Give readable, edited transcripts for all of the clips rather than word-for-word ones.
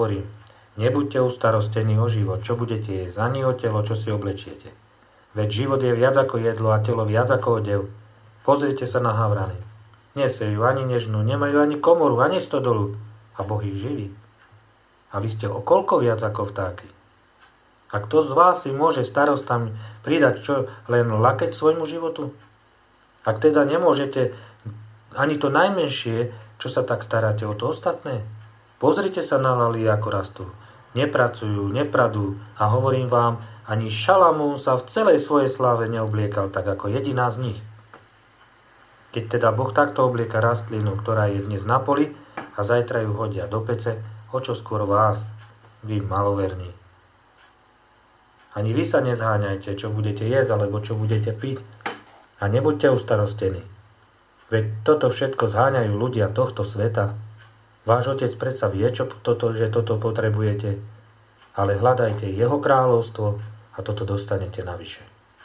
hovorím, nebuďte ustarostení o život, čo budete jesť, ani o telo, čo si oblečiete. Veď život je viac ako jedlo a telo viac ako odev. Pozrite sa na havrany. Nesejú ani nežnú, nemajú ani komoru, ani stodolu. A Boh ich živí. A vy ste o koľko viac ako vtáky. A kto z vás si môže starostami pridať čo len lakeť svojmu životu? Ak teda nemôžete ani to najmenšie, čo sa tak staráte o to ostatné? Pozrite sa na laly, ako rastú. Nepracujú, nepradú a hovorím vám, ani Šalamún sa v celej svojej sláve neobliekal tak ako jediná z nich. Keď teda Boh takto oblieka rastlinu, ktorá je dnes na poli a zajtra ju hodia do pece, o čo skôr vás, vy maloverní. Ani vy sa nezháňajte, čo budete jesť alebo čo budete piť a nebuďte ustarostení. Veď toto všetko zháňajú ľudia tohto sveta. Váš Otec predsa vie, že toto potrebujete, ale hľadajte jeho kráľovstvo a toto dostanete navyše.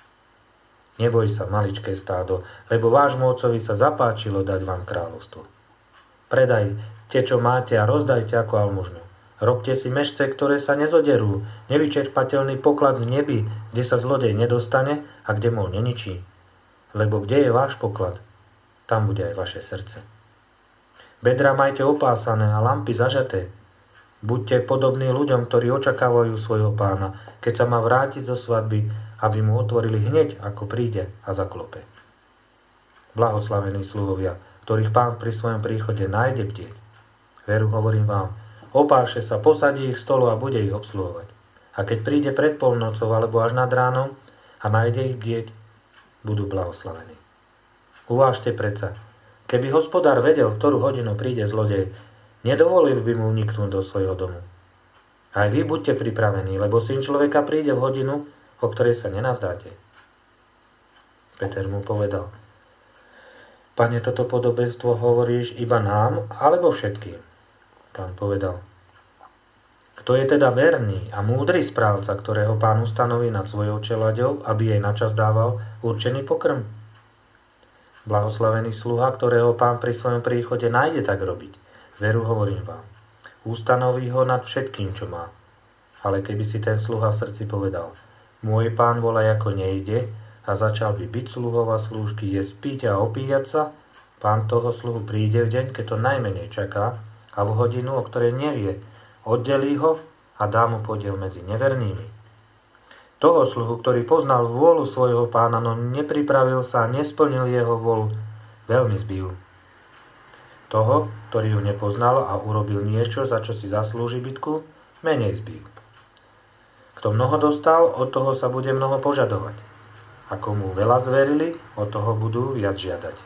Neboj sa, maličké stádo, lebo vášmu Otcovi sa zapáčilo dať vám kráľovstvo. Predajte, čo máte a rozdajte ako almužnu. Robte si mešce, ktoré sa nezoderú, nevyčerpateľný poklad v nebi, kde sa zlodej nedostane a kde mol neničí. Lebo kde je váš poklad, tam bude aj vaše srdce. Bedra majte opásané a lampy zažaté. Buďte podobní ľuďom, ktorí očakávajú svojho pána, keď sa má vrátiť zo svadby, aby mu otvorili hneď, ako príde a zaklope. Blahoslavení sluhovia, ktorých pán pri svojom príchode nájde bdieť. Veru hovorím vám, opáše sa, posadí ich stolu a bude ich obsluhovať. A keď príde pred polnocou alebo až nad ránom a nájde ich bdieť, budú blahoslavení. Uvážte predsa, keby hospodár vedel, v ktorú hodinu príde zlodej, nedovolil by mu uniknúť do svojho domu. Aj vy buďte pripravení, lebo Syn človeka príde v hodinu, o ktorej sa nenazdáte. Peter mu povedal, Pane, toto podobenstvo hovoríš iba nám, alebo všetkým? Pán povedal, kto je teda verný a múdry správca, ktorého pán ustanoví nad svojou čeľaďou, aby jej načas dával určený pokrm? Blahoslavený sluha, ktorého pán pri svojom príchode nájde tak robiť. Veru hovorím vám. Ustanoví ho nad všetkým, čo má. Ale keby si ten sluha v srdci povedal, môj pán volaj ako nejde a začal by byť sluhov a slúžky, jesť, piť a opíjať sa, pán toho sluhu príde v deň, keď to najmenej čaká a v hodinu, o ktorej nevie, oddelí ho a dá mu podiel medzi nevernými. Toho sluhu, ktorý poznal vôľu svojho pána, no nepripravil sa a nesplnil jeho vôľu, veľmi zbijú. Toho, ktorý ju nepoznal a urobil niečo, za čo si zaslúži bitku, menej zbijú. Kto mnoho dostal, od toho sa bude mnoho požadovať. A komu veľa zverili, od toho budú viac žiadať.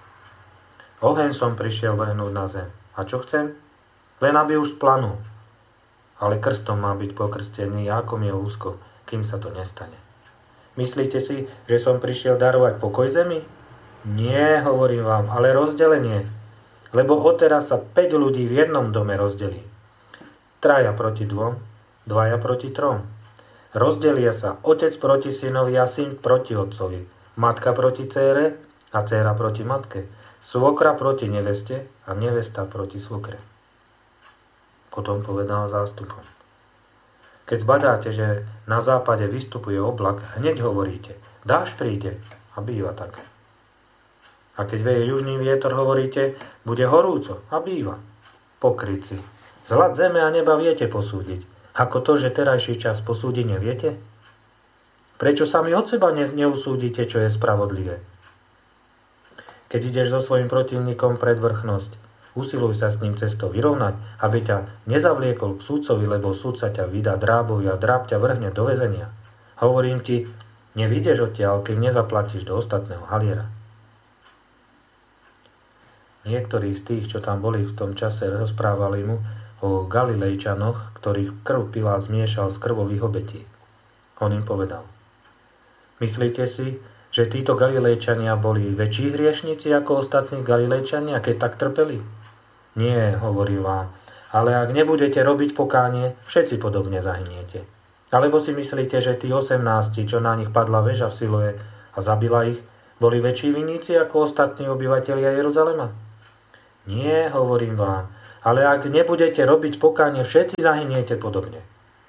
Oheň som prišiel vrhnúť na zem. A čo chcem? Len aby už splanul. Ale krstom má byť pokrstený, ako mi je úzko, kým sa to nestane. Myslíte si, že som prišiel darovať pokoj zemi? Nie, hovorím vám, ale rozdelenie. Lebo odteraz sa 5 ľudí v jednom dome rozdelí. 3 proti 2, 2 proti 3. Rozdelia sa otec proti synovi a syn proti otcovi, matka proti dcére a dcéra proti matke, svokra proti neveste a nevesta proti svokre. Potom povedal zástupom. Keď zbadáte, že na západe vystupuje oblak, hneď hovoríte, dážď príde a býva tak. A keď veje južný vietor, hovoríte, bude horúco a býva. Pokrytci, zhľad zeme a neba viete posúdiť, ako to, že terajší čas posúdiť neviete? Prečo sami od seba neusúdite, čo je spravodlivé? Keď ideš so svojím protivníkom pred vrchnosť, usiluj sa s ním cestou vyrovnať, aby ťa nezavliekol k sudcovi, lebo sudca ťa vydá drábovi a dráb ťa vrhne do väzenia. Hovorím ti, nevyjdeš odtiaľ, keď nezaplatíš do ostatného haliera. Niektorí z tých, čo tam boli v tom čase, rozprávali mu o Galilejčanoch, ktorých krv Pilát zmiešal z krvových obetí. On im povedal, myslíte si, že títo Galilejčania boli väčší hriešnici ako ostatní Galilejčania, keď tak trpeli? Nie, hovorím vám, ale ak nebudete robiť pokánie, všetci podobne zahyniete. Alebo si myslíte, že tí 18, čo na nich padla väža v Siloe a zabila ich, boli väčší vinníci ako ostatní obyvatelia Jeruzalema? Nie, hovorím vám, Ale ak nebudete robiť pokánie, všetci zahyniete podobne.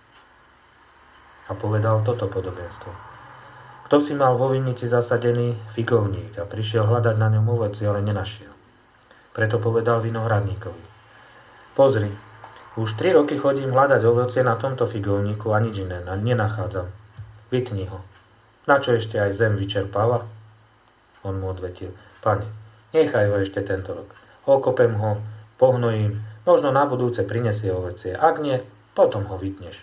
A povedal toto podobenstvo. Kto si mal vo vinici zasadený figovník a prišiel hľadať na ňom ovocie, ale nenašiel. Preto povedal vinohradníkovi. Pozri, už 3 roky chodím hľadať ovocie na tomto figovníku a nič iné nenachádzam. Vytni ho. Na čo ešte aj zem vyčerpáva? On mu odvetil. Pane, nechaj ho ešte tento rok. Okopem ho, pohnojím, možno na budúce prinesie ovocie. Ak nie, potom ho vytneš.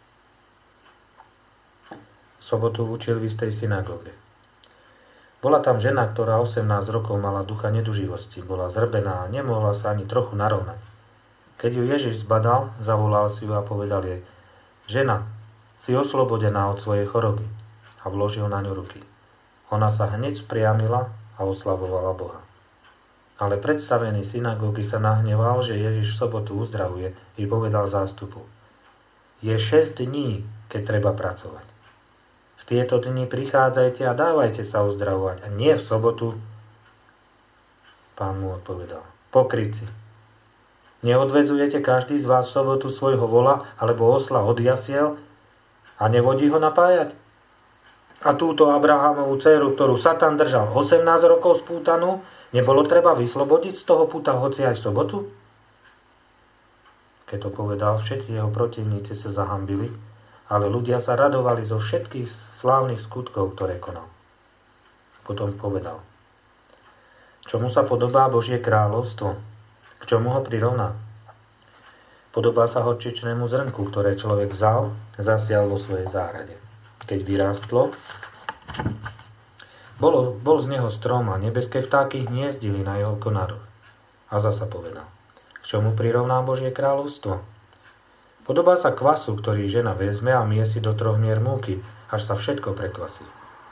V sobotu učil v istej synagóge. Bola tam žena, ktorá 18 rokov mala ducha neduživosti. Bola zrbená a nemohla sa ani trochu narovnať. Keď ju Ježiš zbadal, zavolal si ju a povedal jej, žena, si oslobodená od svojej choroby, a vložil na ňu ruky. Ona sa hneď spriamila a oslavovala Boha. Ale predstavený synagógy sa nahneval, že Ježiš v sobotu uzdravuje, i povedal zástupu. Je 6 dní, keď treba pracovať. V tieto dni prichádzajte a dávajte sa uzdravovať, a nie v sobotu. Pán mu odpovedal. Pokrytci. Neodvezujete každý z vás v sobotu svojho vola alebo osla od jasiel a nevodí ho napájať? A túto Abrahamovú dceru, ktorú Satan držal 18 rokov spútanú, nebolo treba vyslobodiť z toho puta hoci aj v sobotu? Keď to povedal, všetci jeho protivníci sa zahambili, ale ľudia sa radovali zo všetkých slávnych skutkov, ktoré konal. Potom povedal, čomu sa podobá Božie kráľovstvo? K čomu ho prirovná? Podobá sa horčičnému zrnku, ktoré človek vzal, zasial vo svojej záhrade. Keď vyrástlo, bol z neho strom a nebeské vtáky hniezdili na jeho konároch. A zasa povedal, k čomu prirovná Božie kráľovstvo? Podobá sa kvasu, ktorý žena vezme a miesi do 3 mier múky, až sa všetko prekvasí.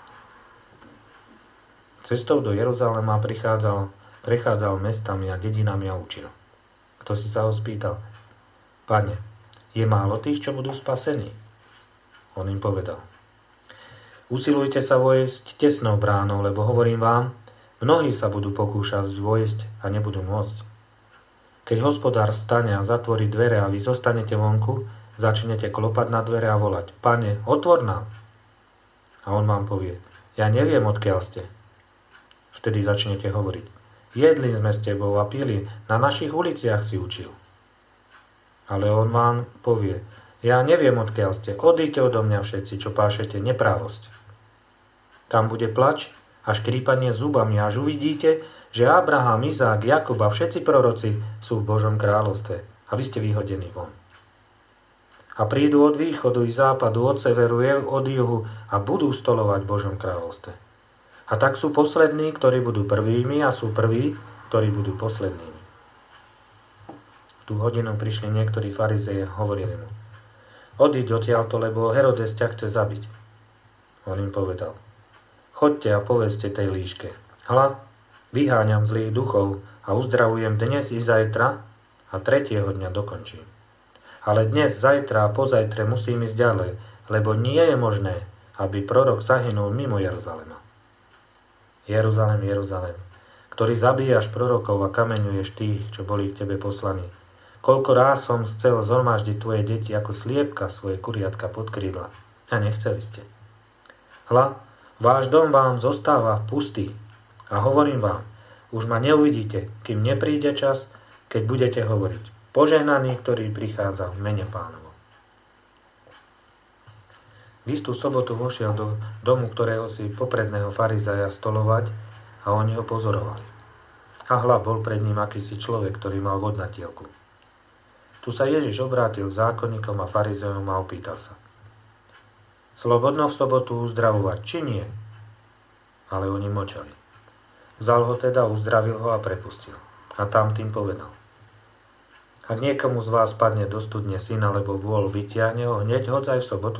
Cestou do Jeruzalema prechádzal mestami a dedinami a učil. Kto si sa ho spýtal? Pane, je málo tých, čo budú spasení? On im povedal. Usilujte sa vojsť tesnou bránou, lebo hovorím vám, mnohí sa budú pokúšať vojsť a nebudú môcť. Keď hospodár stane a zatvorí dvere a vy zostanete vonku, začnete klopať na dvere a volať, Pane, otvor nám. A on vám povie, ja neviem, odkiaľ ste. Vtedy začnete hovoriť, jedli sme s tebou a pili, na našich uliciach si učil. Ale on vám povie, ja neviem, odkiaľ ste, odíďte odo mňa všetci, čo pášete neprávosť. Tam bude plač a škrípanie zubami, až uvidíte, že Abraham, Izák, Jakub a všetci proroci sú v Božom kráľovstve a vy ste vyhodení von. A prídu od východu i západu, od severu, od juhu a budú stolovať v Božom kráľovstve. A tak sú poslední, ktorí budú prvými a sú prví, ktorí budú poslednými. V tú hodinu prišli niektorí farizeji a hovorili mu, odíď odtiaľto, lebo Herodes ťa chce zabiť. On im povedal, choďte a povedzte tej líške, hľa, vyháňam zlých duchov a uzdravujem dnes i zajtra a 3. dňa dokončím. Ale dnes, zajtra a pozajtre musím ísť ďalej, lebo nie je možné, aby prorok zahynul mimo Jeruzalema. Jeruzalem, Jeruzalem, ktorý zabíjaš prorokov a kameňuješ tých, čo boli k tebe poslaní. Koľko ráz som chcel zhromaždiť tvoje deti ako sliepka svoje kuriatka pod krídla. A nechceli ste. Hľa, váš dom vám zostáva pustý. A hovorím vám, už ma neuvidíte, kým nepríde čas, keď budete hovoriť. Požehnaný, ktorý prichádza v mene Pánovom. V istú sobotu vošiel do domu, ktorého si popredného farizeja stolovať a oni ho pozorovali. A hľa, bol pred ním akýsi človek, ktorý mal vodnatielku. Tu sa Ježiš obrátil k zákonníkom a farizejom a opýtal sa. Slobodno v sobotu uzdravovať, či nie? Ale oni mlčali. Vzal ho teda, uzdravil ho a prepustil. A tam tým povedal. Ak niekomu z vás padne do studne syn alebo vôl, vytiahne ho, hneď hoď aj v sobotu?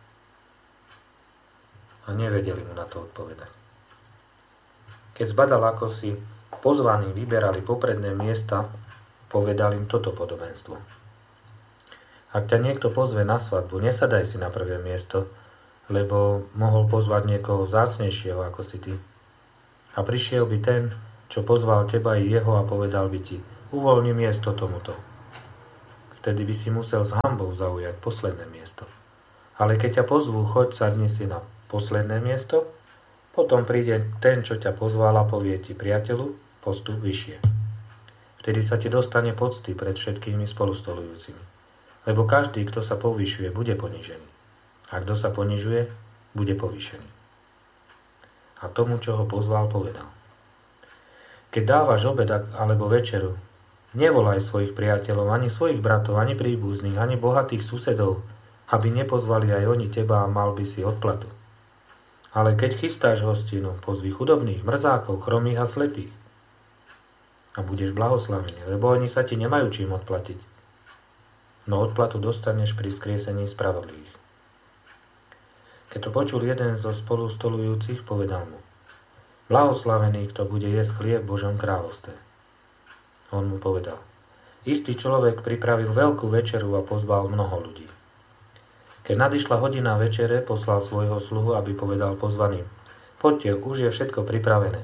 A nevedeli mu na to odpovedať. Keď zbadal, ako si pozvaní vyberali popredné miesta, povedal im toto podobenstvo. Ak ťa niekto pozve na svadbu, nesadaj si na prvé miesto, lebo mohol pozvať niekoho vzácnejšieho ako si ty. A prišiel by ten, čo pozval teba i jeho a povedal by ti, uvoľni miesto tomuto. Vtedy by si musel s hanbou zaujať posledné miesto. Ale keď ťa pozvú, choď, sadni si na posledné miesto, potom príde ten, čo ťa pozval a povie ti, priateľu, postup vyššie. Vtedy sa ti dostane pocty pred všetkými spolustolujúcimi. Lebo každý, kto sa povyšuje, bude ponížený. A kto sa ponižuje, bude povýšený. A tomu, čo ho pozval, povedal. Keď dávaš obed alebo večeru, nevolaj svojich priateľov, ani svojich bratov, ani príbuzných, ani bohatých susedov, aby nepozvali aj oni teba a mal by si odplatu. Ale keď chystáš hostinu, pozvi chudobných, mrzákov, chromých a slepých. A budeš blahoslavený, lebo oni sa ti nemajú čím odplatiť. No odplatu dostaneš pri skriesení spravodlivých. Keď to počul jeden zo spolustolujúcich, povedal mu, blahoslavený, kto bude jesť chlieb v Božom kráľovstve. On mu povedal, istý človek pripravil veľkú večeru a pozval mnoho ľudí. Keď nadišla hodina večere, poslal svojho sluhu, aby povedal pozvaným, poďte, už je všetko pripravené.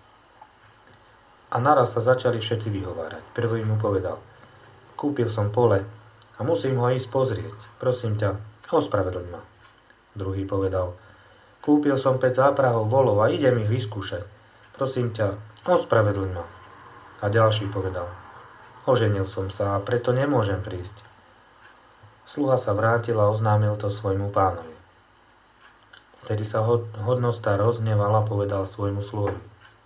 A naraz sa začali všetci vyhovárať. Prvý mu povedal, kúpil som pole a musím ho ísť pozrieť. Prosím ťa, ospravedlň ma. Druhý povedal, kúpil som 5 záprahov volov a idem ich vyskúšať. Prosím ťa, ospravedlň ma. A ďalší povedal, oženil som sa a preto nemôžem prísť. Sluha sa vrátil a oznámil to svojmu pánovi. Vtedy sa hodnostár rozhneval a povedal svojmu sluhovi,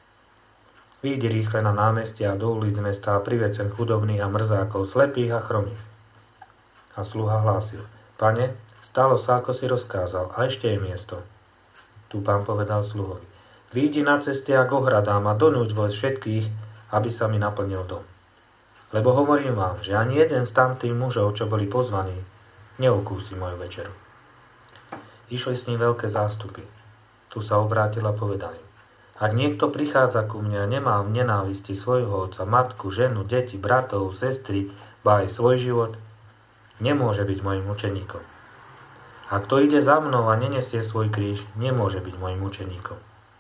výjdi rýchle na námestia a do ulic mesta a priveď sem chudobných a mrzákov, slepých a chromých. A sluha hlásil, pane, stalo sa, ako si rozkázal, a ešte je miesto. Tu pán povedal sluhovi, výjdi na cesty a k ohradám a donúť vojsť všetkých, aby sa mi naplnil dom. Lebo hovorím vám, že ani jeden z tamtých mužov, čo boli pozvaní, neukúsi moju večeru. Išli s ním veľké zástupy. Tu sa obrátil a povedal im, ak niekto prichádza ku mne a nemá v nenávisti svojho otca, matku, ženu, deti, bratov, sestry, ba aj svoj život, nemôže byť mojim učeníkom. A kto ide za mnou a nenesie svoj kríž, nemôže byť mojim učeníkom.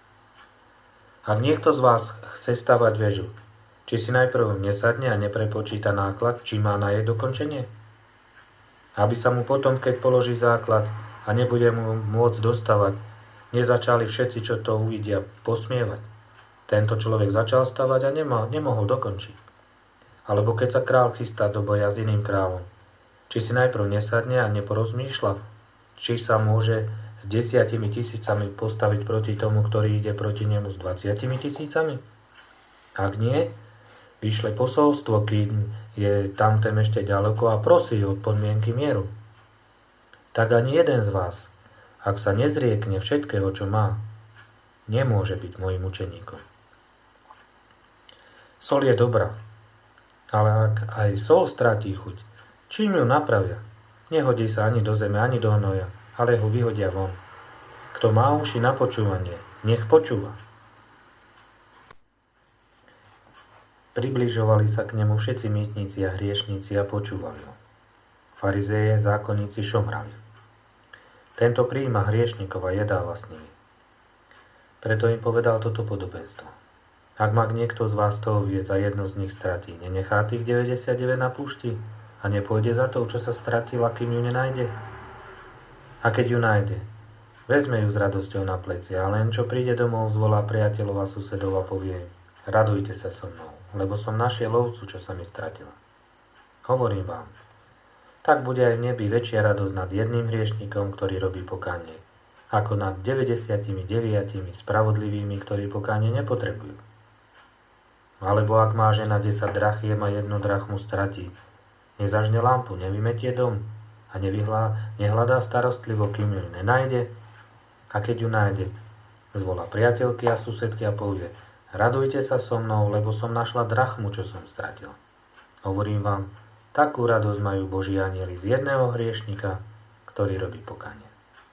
Ak niekto z vás chce stavať väžu, či si najprv nesadne a neprepočíta náklad, či má na jej dokončenie? Aby sa mu potom, keď položí základ a nebude mu môcť dostavať, nezačali všetci, čo to uvidia, posmievať. Tento človek začal stavať a nemohol dokončiť. Alebo keď sa král chystá do boja s iným kráľom, či si najprv nesadne a neporozmýšľa, či sa môže s 10 000 postaviť proti tomu, ktorý ide proti nemu s 20 000? Ak nie, vyšle posolstvo, kým je tamten ešte ďaleko a prosí o podmienky mieru. Tak ani jeden z vás, ak sa nezriekne všetkého, čo má, nemôže byť mojim učeníkom. Sol je dobrá, ale ak aj sol stratí chuť, čím ju napravia? Nehodí sa ani do zeme, ani do hnoja, ale ho vyhodia von. Kto má uši na počúvanie, nech počúva. Približovali sa k nemu všetci mýtnici a hriešnici a počúvali ho. Farizeje, zákonníci šomrali. Tento prijíma hriešnikov a jedáva s nimi. Preto im povedal toto podobenstvo. Ak má niekto z vás toho viec a jedno z nich stratí, nenechá tých 99 na púšti a nepôjde za tou, čo sa stratila, kým ju nenájde? A keď ju nájde, vezme ju s radosťou na pleci a len čo príde domov, zvolá priateľov a susedov a povie, radujte sa so mnou, lebo som našiel ovcu, čo sa mi stratila. Hovorím vám, tak bude aj v nebi väčšia radosť nad jedným hriešnikom, ktorý robí pokánie, ako nad 99 spravodlivými, ktorí pokánie nepotrebujú. Alebo ak má žena 10 drachiem a 1 drachmu stratí, nezažne lampu, nevymetie dom a nehľadá starostlivo, kým ju nenájde, a keď ju nájde, zvolá priateľky a susedky a povie, radujte sa so mnou, lebo som našla drachmu, čo som stratil. Hovorím vám, takú radosť majú Boží anjeli z jedného hriešnika, ktorý robí pokánie.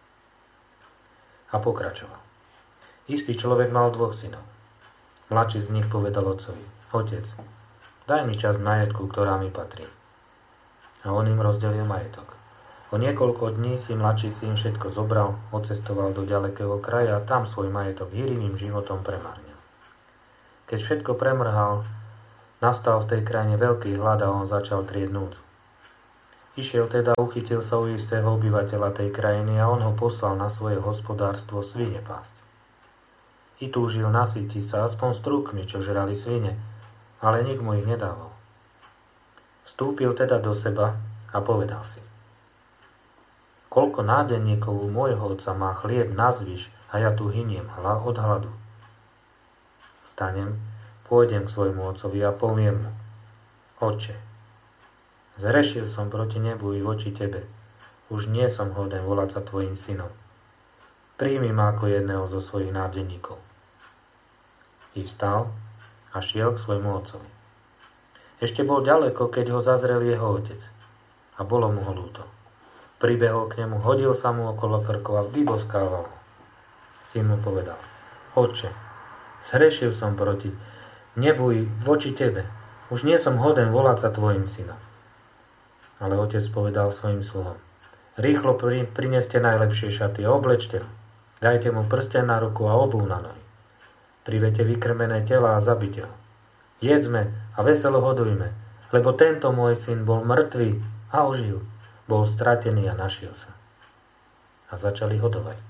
A pokračoval. Istý človek mal 2 synov. Mladší z nich povedal otcovi, otec, daj mi časť majetku, ktorá mi patrí. A on im rozdelil majetok. O niekoľko dní si mladší syn všetko zobral, odcestoval do ďalekého kraja a tam svoj majetok hýrivým životom premárnil. Keď všetko premrhal, Nastal v tej krajine veľký hlad a on začal trieť núdzu. Išiel teda, uchytil sa u istého obyvateľa tej krajiny a on ho poslal na svoje hospodárstvo svine pásť. I túžil nasytiť sa aspoň strúkmi, čo žrali svine, ale nik mu ich nedával. Vstúpil teda do seba a povedal si: koľko nádenníkov u môjho otca má chlieb nazvyš a ja tu hyniem od hladu. Vstanem, pôjdem k svojmu otcovi a poviem mu: Otče, zhrešil som proti nebu i voči tebe. Už nie som hoden volať sa tvojim synom. Príjmi ma ako jedného zo svojich nádenníkov. I vstal a šiel k svojmu otcovi. Ešte bol ďaleko, keď ho zazrel jeho otec. A bolo mu ho ľúto. Pribehol k nemu, hodil sa mu okolo krkov a vyboskával ho. Syn mu povedal: Otče, zhrešil som proti nebu i voči tebe. Už nie som hoden volať sa tvojim synom. Ale otec povedal svojim sluhom: rýchlo prineste najlepšie šaty a oblečte ho. Dajte mu prsteň na ruku a obuv na nohy. Privete vykrmené tela a zabite ho. Jedzme a veselo hodujme, lebo tento môj syn bol mŕtvý a ožil. Bol stratený a našiel sa. A začali hodovať.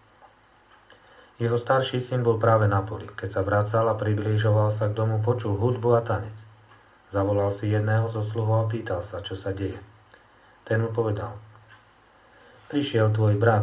Jeho starší syn bol práve na poli. Keď sa vracal a priblížoval sa k domu, počul hudbu a tanec. Zavolal si jedného zo sluhov a pýtal sa, čo sa deje. Ten mu povedal: prišiel tvoj brat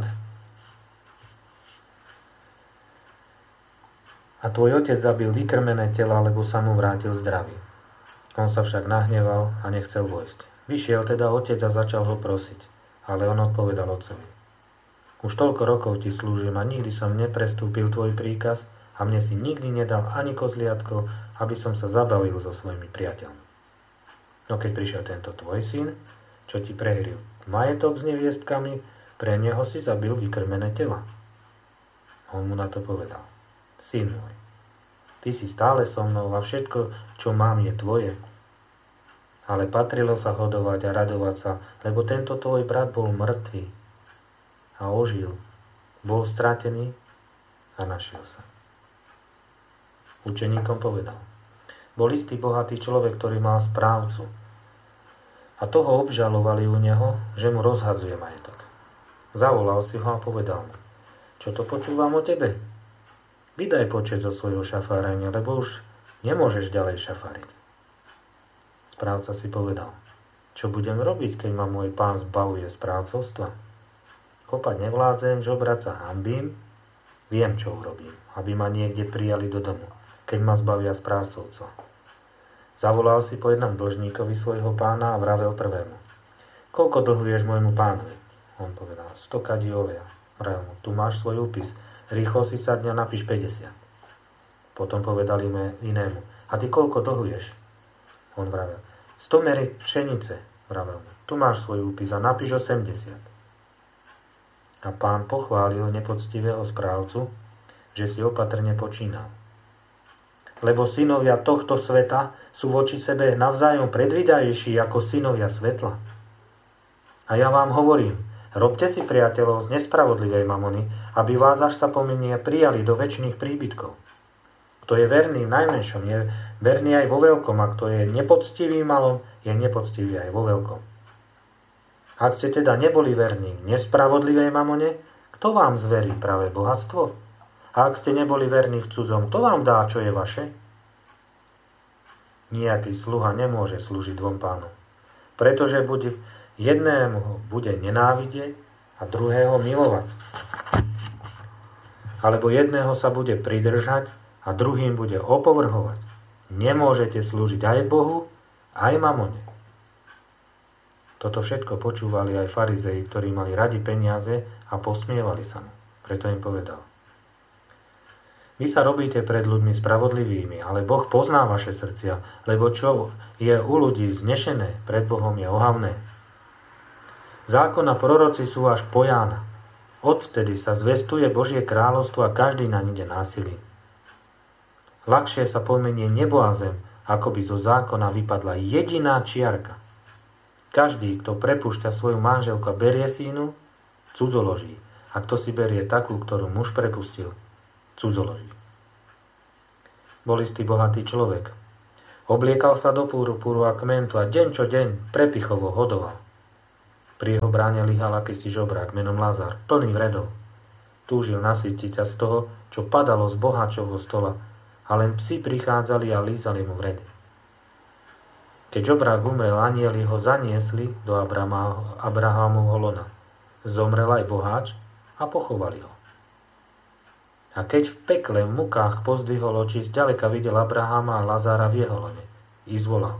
a tvoj otec zabil vykrmené tela, lebo sa mu vrátil zdravý. On sa však nahneval a nechcel vojsť. Vyšiel teda otec a začal ho prosiť, ale on odpovedal otcovi: už toľko rokov ti slúžim a nikdy som neprestúpil tvoj príkaz a mne si nikdy nedal ani kozliatko, aby som sa zabavil so svojimi priateľmi. No keď prišiel tento tvoj syn, čo ti prehryl majetok s neviestkami, pre neho si zabil vykrmené tela. On mu na to povedal: syn môj, ty si stále so mnou a všetko, čo mám, je tvoje. Ale patrilo sa hodovať a radovať sa, lebo tento tvoj brat bol mŕtvý a ožil, bol stratený a našiel sa. Učeníkom povedal: bol istý bohatý človek, ktorý mal správcu. A toho obžalovali u neho, že mu rozhadzuje majetok. Zavolal si ho a povedal mu: čo to počúvam o tebe? Vydaj počet zo svojho šafárenia, lebo už nemôžeš ďalej šafáriť. Správca si povedal: čo budem robiť, keď ma môj pán zbavuje správcovstva? Kopať nevládzem, žobrať sa hanbím, viem, čo urobím, aby ma niekde prijali do domu, keď ma zbavia správcovstva. Zavolal si po jednom dlžníkovi svojho pána a vravel prvému: koľko dlhuješ môjmu pánovi? On povedal: 100 kadí oleja. Vravel mu: tu máš svoj úpis, rýchlo si sadne a napíš 50. Potom povedali inému: a ty koľko dlhuješ? On vravel: 100 mery pšenice. Vravel mu: tu máš svoj úpis a napíš 80. A pán pochválil nepoctivého správcu, že si opatrne počínal. Lebo synovia tohto sveta sú voči sebe navzájom predvídajejší ako synovia svetla. A ja vám hovorím, robte si priateľov z nespravodlivej mamony, aby vás, až sa pominie, prijali do večných príbytkov. Kto je verný v najmenšom, je verný aj vo veľkom, a kto je nepoctivý v malom, je nepoctivý aj vo veľkom. Ak ste teda neboli verní v nespravodlivej mamone, kto vám zverí práve bohatstvo? A ak ste neboli verní v cudzom, kto vám dá, čo je vaše? Nijaký sluha nemôže slúžiť dvom pánom, pretože jednému bude nenávidieť a druhého milovať. Alebo jedného sa bude pridržať a druhým bude opovrhovať. Nemôžete slúžiť aj Bohu, aj mamone. Toto všetko počúvali aj farizei, ktorí mali radi peniaze a posmievali sa mu. Preto im povedal: vy sa robíte pred ľuďmi spravodlivými, ale Boh pozná vaše srdcia, lebo čo je u ľudí vznešené, pred Bohom je ohavné. Zákon a proroci sú až po Jána. Odvtedy sa zvestuje Božie kráľovstvo a každý naň ide násilím. Ľahšie sa pomenie nebo a zem, ako by zo zákona vypadla jediná čiarka. Každý, kto prepúšťa svoju manželku a berie si inú, cudzoloží. A kto si berie takú, ktorú muž prepustil, cudzoloží. Bol istý bohatý človek. Obliekal sa do púru a kmentu a deň čo deň prepichovo hodoval. Pri jeho bráne lyhal akýsi žobrák menom Lazar, plný vredov. Túžil nasytiť sa z toho, čo padalo z boháčovho stola, a len psi prichádzali a lízali mu vredy. Keď žobrák umrel, anjeli ho zaniesli do Abrahámovho lona. Zomrel aj boháč a pochovali ho. A keď v pekle v mukách pozdvihol oči, zďaleka videl Abraháma a Lazára v jeho lone. I zvolal: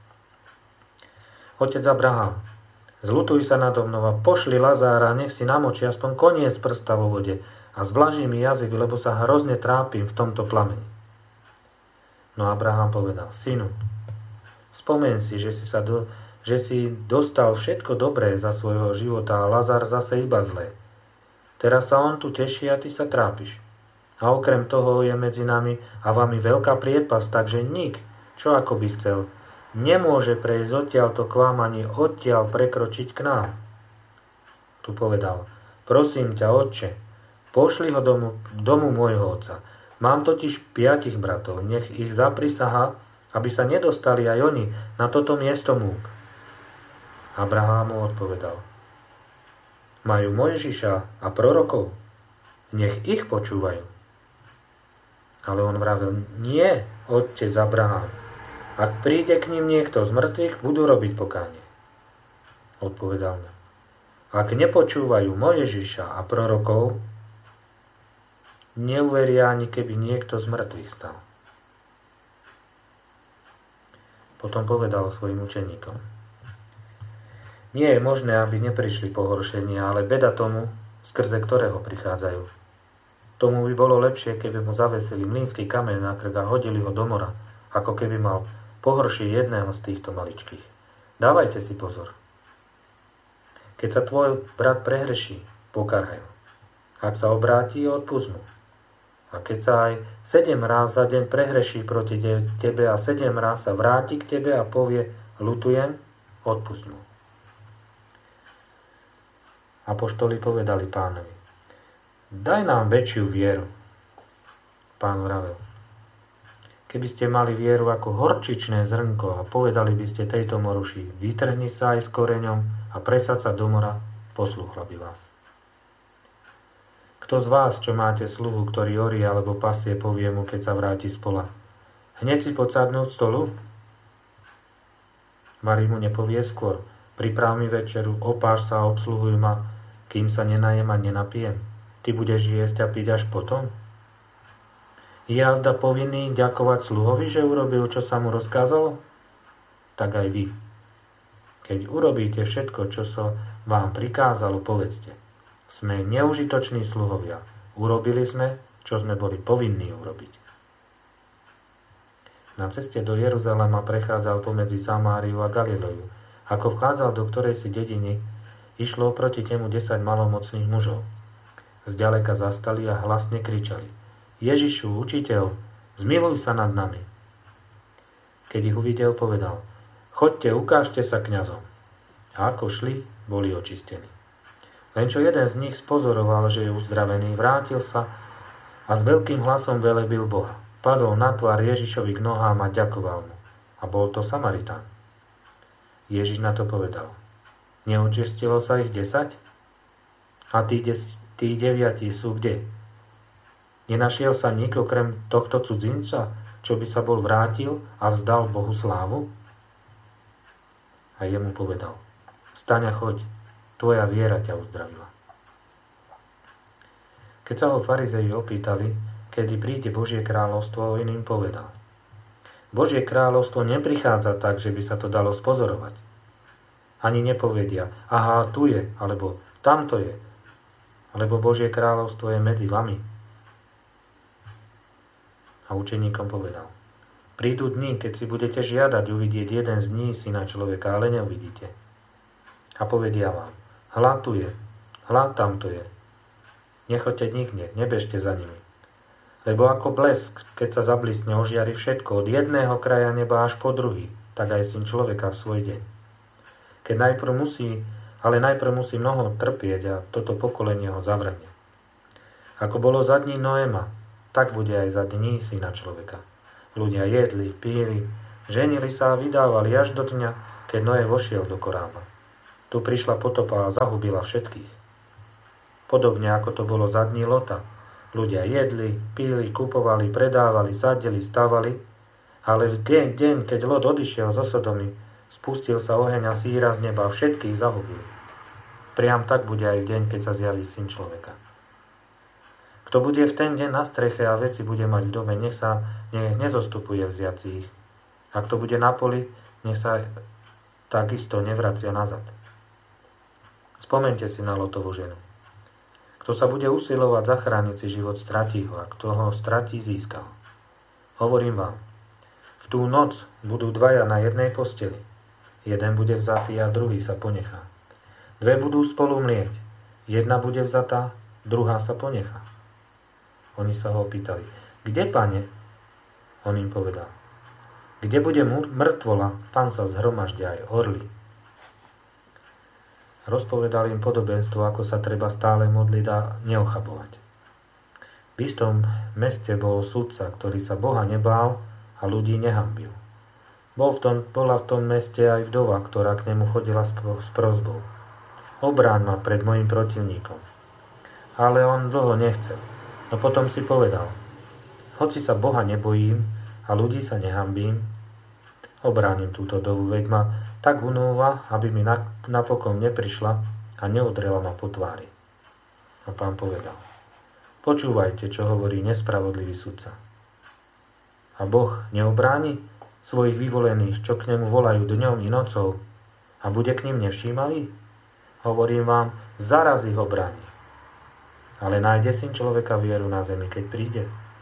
Otec Abrahám, zľutuj sa nado mnou a pošli Lazára, nech si namočí aspoň koniec prsta vo vode a zvlaží mi jazyk, lebo sa hrozne trápim v tomto plameni. No Abrahám povedal: Synu, spomen si, že si dostal všetko dobré za svojho života a Lazar zase iba zlé. Teraz sa on tu teší a ty sa trápiš. A okrem toho je medzi nami a vami veľká priepasť, takže nik, čo ako by chcel, nemôže prejsť odtiaľto k vám ani odtiaľ prekročiť k nám. Tu povedal: Prosím ťa, otče, pošli ho domu môjho otca. Mám totiž 5 bratov, nech ich zaprisahá, aby sa nedostali aj oni na toto miesto múk. Abrahám mu odpovedal: Majú Mojžiša a prorokov, nech ich počúvajú. Ale on vravel: Nie, otec Abrahám, ak príde k ním niekto z mŕtvych, budú robiť pokánie. Odpovedal mu: Ak nepočúvajú Mojžiša a prorokov, neuveria ani keby niekto z mŕtvych stal. Potom povedal svojim učeníkom: Nie je možné, aby neprišli pohoršenia, ale beda tomu, skrze ktorého prichádzajú. Tomu by bolo lepšie, keby mu zavesili mlynský kameň na krk a hodili ho do mora, ako keby mal pohoršiť jedného z týchto maličkých. Dávajte si pozor. Keď sa tvoj brat prehreší, pokarhaj ho. Ak sa obráti, odpusť mu. A keď sa aj 7 ráz za deň prehreší proti tebe a 7 ráz sa vráti k tebe a povie: ľutujem, odpusť mu. Apoštoli povedali Pánovi: Daj nám väčšiu vieru. Pán vravel: Keby ste mali vieru ako horčičné zrnko a povedali by ste tejto moruši: vytrhni sa aj s koreňom a presaď sa do mora, poslúchla by vás. Kto z vás, čo máte sluhu, ktorý orí alebo pasie, povie mu, keď sa vráti z pola: hneď si poď sadnúť stolu? Mári mu nepovie skôr: priprav mi večeru, opáš sa a obsluhuj ma, kým sa nenajem a nenapijem. Ty budeš jesť a piť až potom? Je azda povinný ďakovať sluhovi, že urobil, čo sa mu rozkázalo? Tak aj vy. Keď urobíte všetko, čo sa vám prikázalo, povedzte: sme neužitoční sluhovia. Urobili sme, čo sme boli povinní urobiť. Na ceste do Jeruzalema prechádzal pomedzi Samáriu a Galileju. Ako vchádzal do ktorejsi dediny, išlo proti nemu 10 malomocných mužov. Zďaleka zastali a hlasne kričali: Ježišu, učiteľ, zmiluj sa nad nami. Keď ich uvidel, povedal: Choďte, ukážte sa kňazom. A ako šli, boli očistení. Len čo jeden z nich spozoroval, že je uzdravený, vrátil sa a s veľkým hlasom velebil Boha. Padol na tvár Ježišovi k nohám a ďakoval mu. A bol to Samaritán. Ježiš na to povedal: Neočistilo sa ich 10? A tí 9 sú kde? Nenašiel sa nik okrem tohto cudzinca, čo by sa bol vrátil a vzdal Bohu slávu? A jemu povedal: Vstaň a choď, tvoja viera ťa uzdravila. Keď sa ho farizei opýtali, kedy príde Božie kráľovstvo, on im povedal: Božie kráľovstvo neprichádza tak, že by sa to dalo spozorovať. Ani nepovedia: aha, tu je, alebo tamto je, alebo Božie kráľovstvo je medzi vami. A učeníkom povedal: prídu dni, keď si budete žiadať uvidieť jeden z dní Syna človeka, ale neuvidíte. A povedia vám: hľa tu je, hľa tamto je. Nechoďte nikde, nebežte za nimi. Lebo ako blesk, keď sa zablisne, ožiari všetko, od jedného kraja neba až po druhý, tak aj Syn človeka v svoj deň. Najprv musí mnoho trpieť a toto pokolenie ho zavrhne. Ako bolo za dní Noéma, tak bude aj za dní Syna človeka. Ľudia jedli, pili, Ženili sa a vydávali až do dňa, keď Noé vošiel do korába. Tu prišla potopa a zahubila všetkých. Podobne ako to bolo za dní Lota. Ľudia jedli, pili, kupovali, predávali, sadili, stavali, ale v deň, keď Lot odišiel zo Sodomy, spustil sa oheň a síra z neba a všetkých zahubil. Priam tak bude aj v deň, keď sa zjaví Syn človeka. Kto bude v ten deň na streche a veci bude mať v dome, nech nezostupuje vziaci ich. A kto bude na poli, nech sa takisto nevracia nazad. Spomeňte si na Lotovú ženu. Kto sa bude usilovať zachrániť si život, stratí ho, a kto ho stratí, získa ho. Hovorím vám, v tú noc budú dvaja na jednej posteli. Jeden bude vzatý a druhý sa ponechá. Dve budú spolu mlieť. Jedna bude vzatá, druhá sa ponechá. Oni sa ho opýtali, kde, Pane? On im povedal, kde bude mŕtvola, tam sa zhromaždia aj orly. Rozpovedal im podobenstvo, ako sa treba stále modliť a neochabovať. V istom meste bol sudca, ktorý sa Boha nebál a ľudí nehanbil. Bola v tom meste aj vdova, ktorá k nemu chodila s prosbou. Obráň ma pred mojim protivníkom. Ale on dlho nechcel. No potom si povedal, hoci sa Boha nebojím a ľudí sa nehambím, obránim túto dovu, veď ma tak unúva, aby mi napokon neprišla a neudrela ma po tvári. A Pán povedal, počúvajte, čo hovorí nespravodlivý sudca. A Boh neobráni svojich vyvolených, čo k nemu volajú dňom i nocou, a bude k ním nevšímavý? Hovorím vám, zaraz ich obráni. Ale nájde Syn človeka vieru na zemi, keď príde?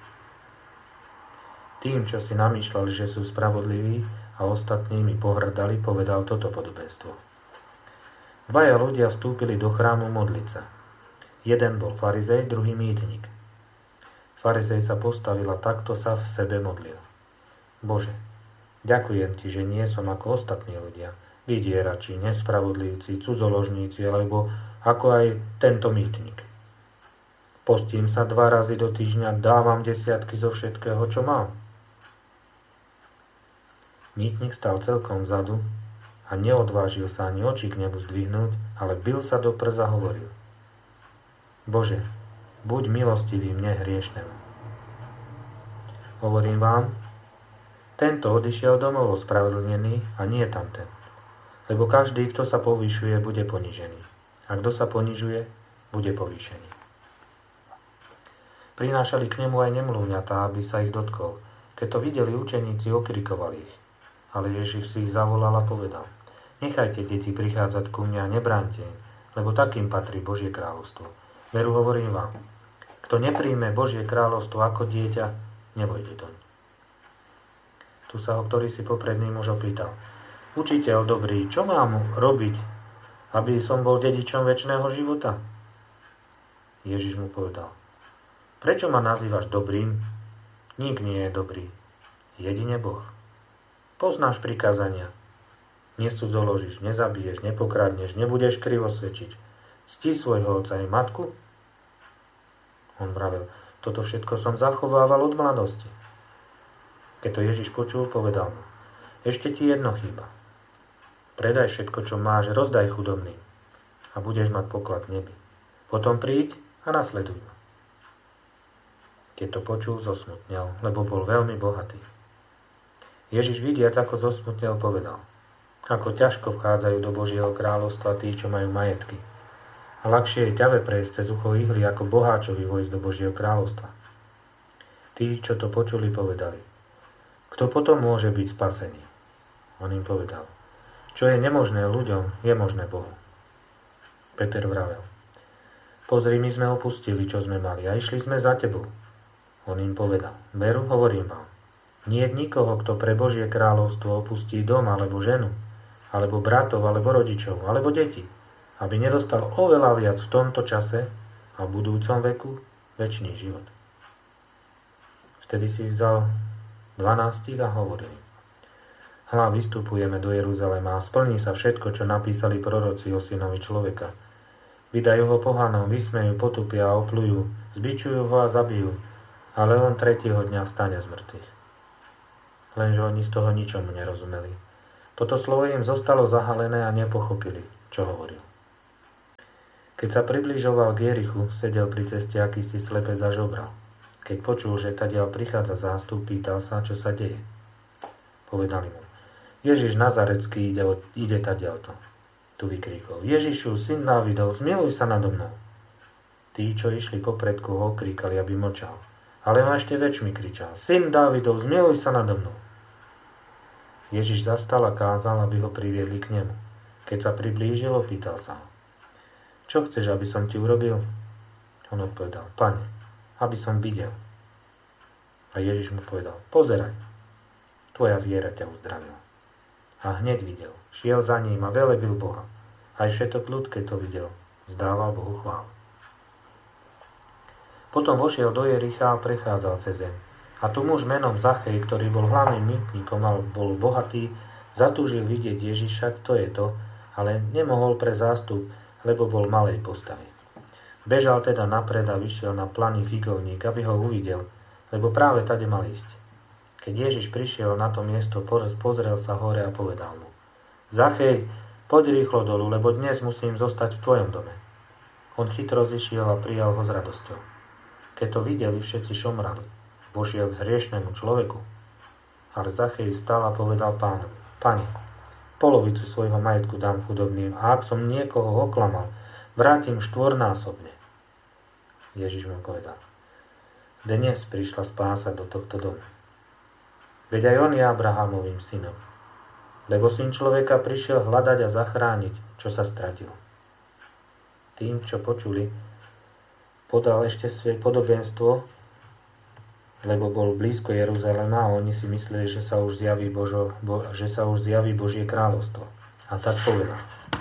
Tým, čo si namýšľali, že sú spravodliví a ostatnými pohrdali, povedal toto podobenstvo. Dvaja ľudia vstúpili do chrámu modliť sa. Jeden bol farizej, druhý mýtnik. Farizej sa postavil a takto sa v sebe modlil. Bože, ďakujem ti, že nie som ako ostatní ľudia, vydierači, nespravodlivci, cudzoložníci, alebo ako aj tento mýtnik. Postím sa 2 razy do týždňa, dávam 10 zo všetkého, čo mám. Mýtnik stal celkom vzadu a neodvážil sa ani oči k nebu zdvihnúť, ale bil sa do prs a hovoril, Bože, buď milostivý mne hriešnemu. Hovorím vám, tento odišiel domov ospravedlnený a nie tamten. Lebo každý, kto sa povyšuje, bude ponižený. A kto sa ponižuje, bude povýšený. Prinášali k nemu aj nemluvňatá, aby sa ich dotkol. Keď to videli učeníci, okrikovali ich. Ale Ježiš si ich zavolal a povedal, nechajte deti prichádzať ku mne a nebráňte im, lebo takým patrí Božie kráľovstvo. Veru hovorím vám, kto nepríjme Božie kráľovstvo ako dieťa, nevojde doň. Tu sa ho ktorý si popredný muž opýtal, učiteľ dobrý, čo mám robiť, aby som bol dedičom večného života? Ježiš mu povedal, prečo ma nazývaš dobrým? Nik nie je dobrý, jedine Boh. Poznáš prikázania. Necudzoložíš, nezabiješ, nepokradneš, nebudeš krivo svedčiť. Cti svojho otca i matku? On vravel, toto všetko som zachovával od mladosti. Keď to Ježiš počul, povedal mu, ešte ti jedno chýba. Predaj všetko, čo máš, rozdaj chudobným a budeš mať poklad v nebi. Potom príď a nasleduj ma. Keď to počul, zosmutnel, lebo bol veľmi bohatý. Ježiš vidiac, ako zosmutnel, povedal, ako ťažko vchádzajú do Božieho kráľovstva tí, čo majú majetky. A ľahšie je ťave prejsť cez ucho ihly, ako boháčovi vojsť do Božieho kráľovstva. Tí, čo to počuli, povedali, kto potom môže byť spasený? On im povedal, čo je nemožné ľuďom, je možné Bohu. Peter vravel, pozri, my sme opustili, čo sme mali a išli sme za tebou. On im povedal, veru, hovorím vám, nie je nikoho, kto pre Božie kráľovstvo opustí dom, alebo ženu, alebo bratov, alebo rodičov, alebo deti, aby nedostal oveľa viac v tomto čase a v budúcom veku večný život. Vtedy si vzal 12 a hovoril, hľa, vystupujeme do Jeruzalema a splní sa všetko, čo napísali proroci o synovi človeka. Vydajú ho pohanom, vysmejú, potupia a oplujú, zbičujú ho a zabijú, ale on 3. dňa vstane z mŕtvych. Lenže oni z toho ničomu nerozumeli. Toto slovo im zostalo zahalené a nepochopili, čo hovoril. Keď sa približoval k Jerichu, sedel pri ceste akýsi slepec a žobral. Keď počul, že tadiaľ prichádza zástup, pýtal sa, čo sa deje. Povedali mu: Ježiš Nazarecký ide tadiaľto. Tu vykríkol: Ježišu, syn Dávidov, zmiluj sa nado mnou. Tí, čo išli popredku, ho kríkali, aby mlčal. Ale on ešte väčšmi kričal: Syn Dávidov, zmiluj sa nado mnou. Ježiš zastal a kázal, aby ho priviedli k nemu. Keď sa priblížil, opýtal sa ho: Čo chceš, aby som ti urobil? On odpovedal: Pane, aby som videl. A Ježiš mu povedal: Pozeraj, tvoja viera ťa uzdravila. A hneď videl, šiel za ním a velebil Boha. Aj všetok ľud, keď to videl, vzdával Bohu chválu. Potom vošiel do Jericha a prechádzal cezeň. A tu muž menom Zachej, ktorý bol hlavným mýtnikom a bol bohatý, zatúžil vidieť Ježiša, kto je to, ale nemohol pre zástup, lebo bol malej postavy. Bežal teda napred a vyšiel na planý figovník, aby ho uvidel, lebo práve tade mal ísť. Keď Ježiš prišiel na to miesto, pozrel sa hore a povedal mu: Zachej, poď rýchlo dolu, lebo dnes musím zostať v tvojom dome. On chytro zišiel a prijal ho s radosťou. Keď to videli, všetci šomrali. Vošiel k hriešnemu človeku. Ale Zachej stal a povedal Pánovi: Pane, polovicu svojho majetku dám chudobným a ak som niekoho oklamal, vrátim štvornásobne. Ježiš mu povedal: Dnes prišla spása do tohto domu. Veď aj on je Abrahámovým synom. Lebo syn človeka prišiel hľadať a zachrániť, čo sa stratilo. Tým, čo počuli, podal ešte svoje podobenstvo, lebo bol blízko Jeruzalema a oni si mysleli, že sa už zjaví Božie kráľovstvo. A tak povedal: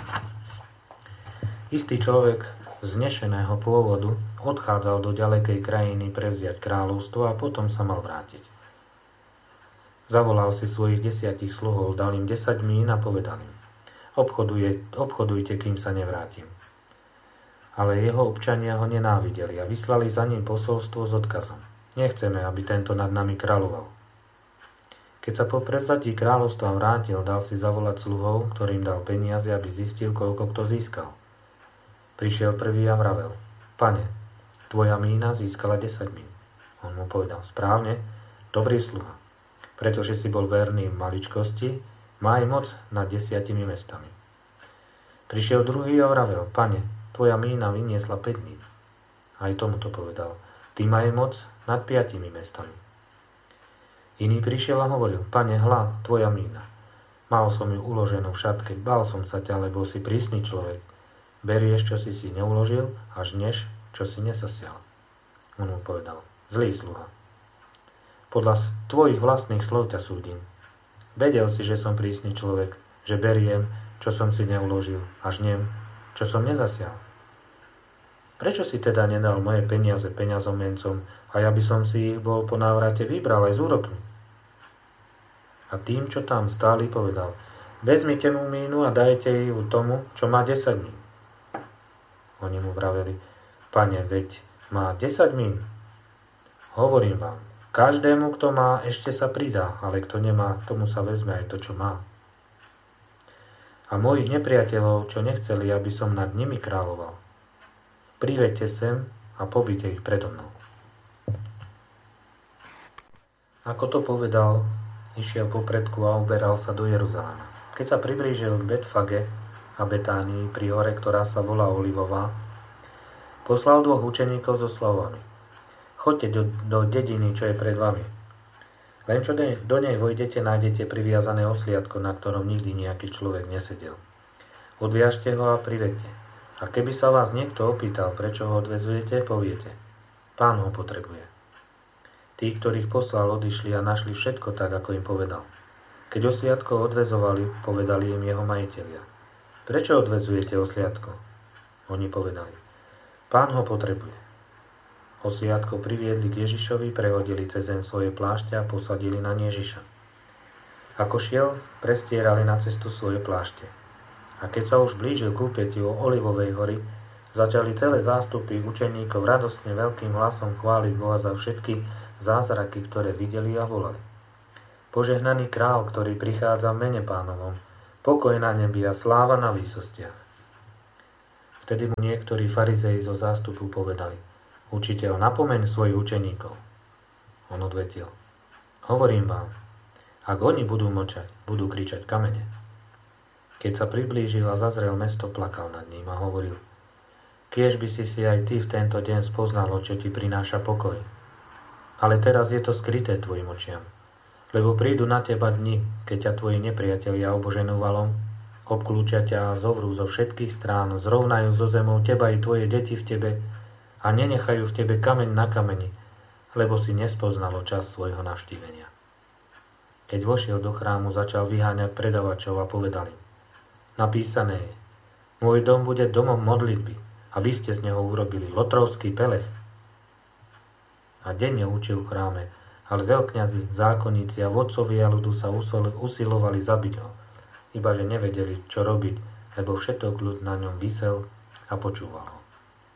Istý človek vznešeného pôvodu odchádzal do ďalekej krajiny prevziať kráľovstvo a potom sa mal vrátiť. Zavolal si svojich 10 sluhov, dal im 10 mín a povedal im: obchodujte, kým sa nevrátim. Ale jeho občania ho nenávideli a vyslali za ním posolstvo s odkazom: Nechceme, aby tento nad nami kráľoval. Keď sa po prevzatí kráľovstva vrátil, dal si zavolať sluhov, ktorým dal peniaze, aby zistil, koľko kto získal. Prišiel prvý a vravel: Pane, tvoja mína získala 10 mín. On mu povedal: Správne, dobrý sluha. Pretože si bol verný v maličkosti, má aj moc nad 10 mestami. Prišiel druhý a vravel: Pane, tvoja mína vyniesla 5 mín. Aj tomu to povedal: Ty má moc nad 5 mestami. Iný prišiel a hovoril: Pane, hľa, tvoja mína. Mal som ju uloženú v šatke, bál som sa ťa, lebo si prísny človek. Berieš, čo si neuložil, a žneš, čo si nesasial. On mu povedal: Zlý sluha. Podľa tvojich vlastných slov ťa súdim. Vedel si, že som prísny človek, že beriem, čo som si neuložil, a žnem, čo som nezasial. Prečo si teda nedal moje peniaze peňazomencom a ja by som si ich bol po návrate vybral aj z úrokmi? A tým, čo tam stáli, povedal: Vezmite mu mínu a dajte ju tomu, čo má 10 mín. Oni mu vraveli: Pane, veď má 10 mín. Hovorím vám, každému, kto má, ešte sa pridá, ale kto nemá, tomu sa vezme aj to, čo má. A mojich nepriateľov, čo nechceli, aby som nad nimi kráľoval, priveďte sem a pobite ich predo mnou. Ako to povedal, išiel popredku a uberal sa do Jeruzalema. Keď sa priblížil k Betfage a Betánii pri hore, ktorá sa volá Olivová, poslal 2 učeníkov so slovami: Choďte do dediny, čo je pred vami. Len čo do nej vojdete, nájdete priviazané osliadko, na ktorom nikdy nejaký človek nesedel. Odviažte ho a privedte. A keby sa vás niekto opýtal, prečo ho odvezujete, poviete: Pán ho potrebuje. Tí, ktorých poslal, odišli a našli všetko tak, ako im povedal. Keď osliadko odvezovali, povedali im jeho majitelia: Prečo odvezujete osliadko? Oni povedali: Pán ho potrebuje. Osliadko priviedli k Ježišovi, prehodili cezeň svoje plášte a posadili na Ježiša. Ako šiel, prestierali na cestu svoje plášte. A keď sa už blížil k úpätiu Olivovej hory, začali celé zástupy učeníkov radostne veľkým hlasom chváliť Boha za všetky zázraky, ktoré videli, a volali: Požehnaný král, ktorý prichádza v mene Pánovom, pokoj na nebi a sláva na výsostiach. Vtedy mu niektorí farizei zo zástupu povedali: Učiteľ, napomeň svojich učeníkov. On odvetil: Hovorím vám, ak oni budú mlčať, budú kričať kamene. Keď sa priblížil a zazrel mesto, plakal nad ním a hovoril: Kiež by si aj ty v tento deň spoznalo, čo ti prináša pokoj. Ale teraz je to skryté tvojim očiam. Lebo prídu na teba dni, keď ťa tvoji nepriatelia oboženú valom, obklúčia ťa a zovrú zo všetkých strán, zrovnajú zo zemou teba i tvoje deti v tebe a nenechajú v tebe kameň na kameni, lebo si nespoznalo čas svojho navštívenia. Keď vošiel do chrámu, začal vyháňať predavačov a povedal im: Napísané je: Môj dom bude domom modlitby, a vy ste z neho urobili lotrovský pelech. A denne učil v chráme, ale veľkňazi, zákonníci a vodcovia ľudu sa usilovali zabiť ho, ibaže nevedeli, čo robiť, lebo všetok ľud na ňom visel a počúval ho.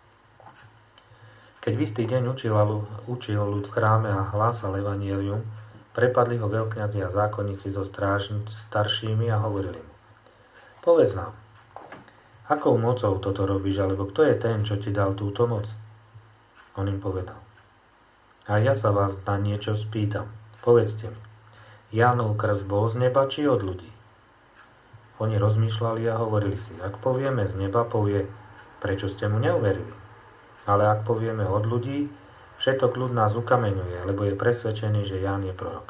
Keď v istý deň učil ľud v chráme a hlásal evanjelium, prepadli ho veľkňazi a zákonníci so staršími a hovorili mu: Povedz nám, akou mocou toto robíš, alebo kto je ten, čo ti dal túto moc? On im povedal: A ja sa vás na niečo spýtam. Povedzte mi, Jánov krst bol z neba, či od ľudí? Oni rozmýšľali a hovorili si: Ak povieme z neba, povie: Prečo ste mu neuverili? Ale ak povieme od ľudí, všetok ľud nás ukameňuje, lebo je presvedčený, že Ján je prorok.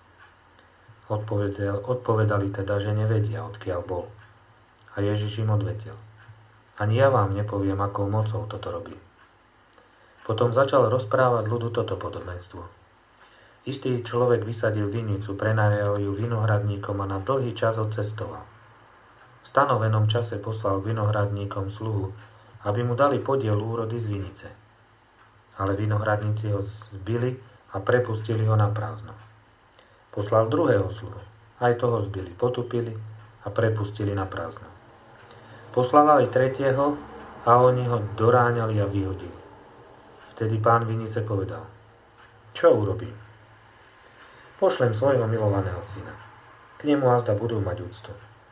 Odpovedali teda, že nevedia, odkiaľ bol. A Ježiš im odvetil: Ani ja vám nepoviem, akou mocou toto robí. Potom začal rozprávať ľudu toto podobenstvo. Istý človek vysadil vinicu, prenajal ju vinohradníkom a na dlhý čas odcestoval. V stanovenom čase poslal vinohradníkom sluhu, aby mu dali podiel úrody z vinice. Ale vinohradníci ho zbili a prepustili ho na prázdno. Poslal druhého sluhu. Aj toho zbili, potupili a prepustili na prázdno. Poslal aj tretieho a oni ho doráňali a vyhodili. Vtedy pán vinice povedal: Čo urobím? Pošlem svojho milovaného syna. K nemu azda budú mať úctu.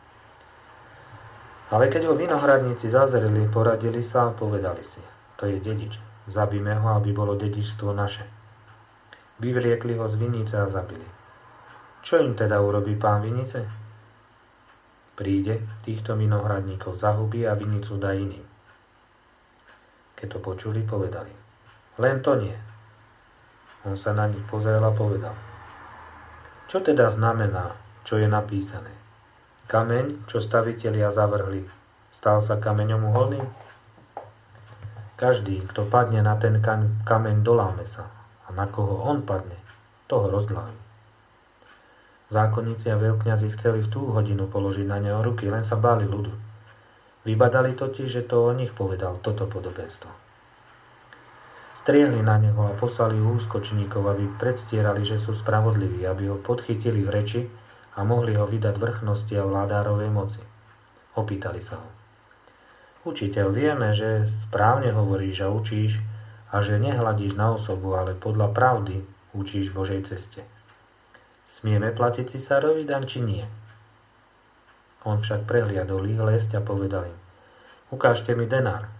Ale keď ho vinohradníci zazreli, poradili sa a povedali si: To je dedič, zabíme ho, aby bolo dedičstvo naše. Vyvliekli ho z vinice a zabili. Čo im teda urobí pán vinice? Príde, týchto vinohradníkov zahubí a vinicu dá iným. Keď to počuli, povedali: Len to nie. On sa na nich pozrel a povedal: Čo teda znamená, čo je napísané? Kameň, čo stavitelia zavrhli, stal sa kameňom uholným? Každý, kto padne na ten kameň, doláme sa, a na koho on padne, toho rozdláme. Zákonníci a veľkňazi chceli v tú hodinu položiť na neho ruky, len sa báli ľudu. Vybadali totiž, že to o nich povedal toto podobenstvo. Striehli na neho a poslali úskočníkov, aby predstierali, že sú spravodliví, aby ho podchytili v reči a mohli ho vydať vrchnosti a vládárovej moci. Opýtali sa ho: Učiteľ, vieme, že správne hovoríš a učíš a že nehľadíš na osobu, ale podľa pravdy učíš Božej ceste. Smieme platiť cisárovi daň, či nie? On však prehliadol ich lesť a povedal im: Ukážte mi denár.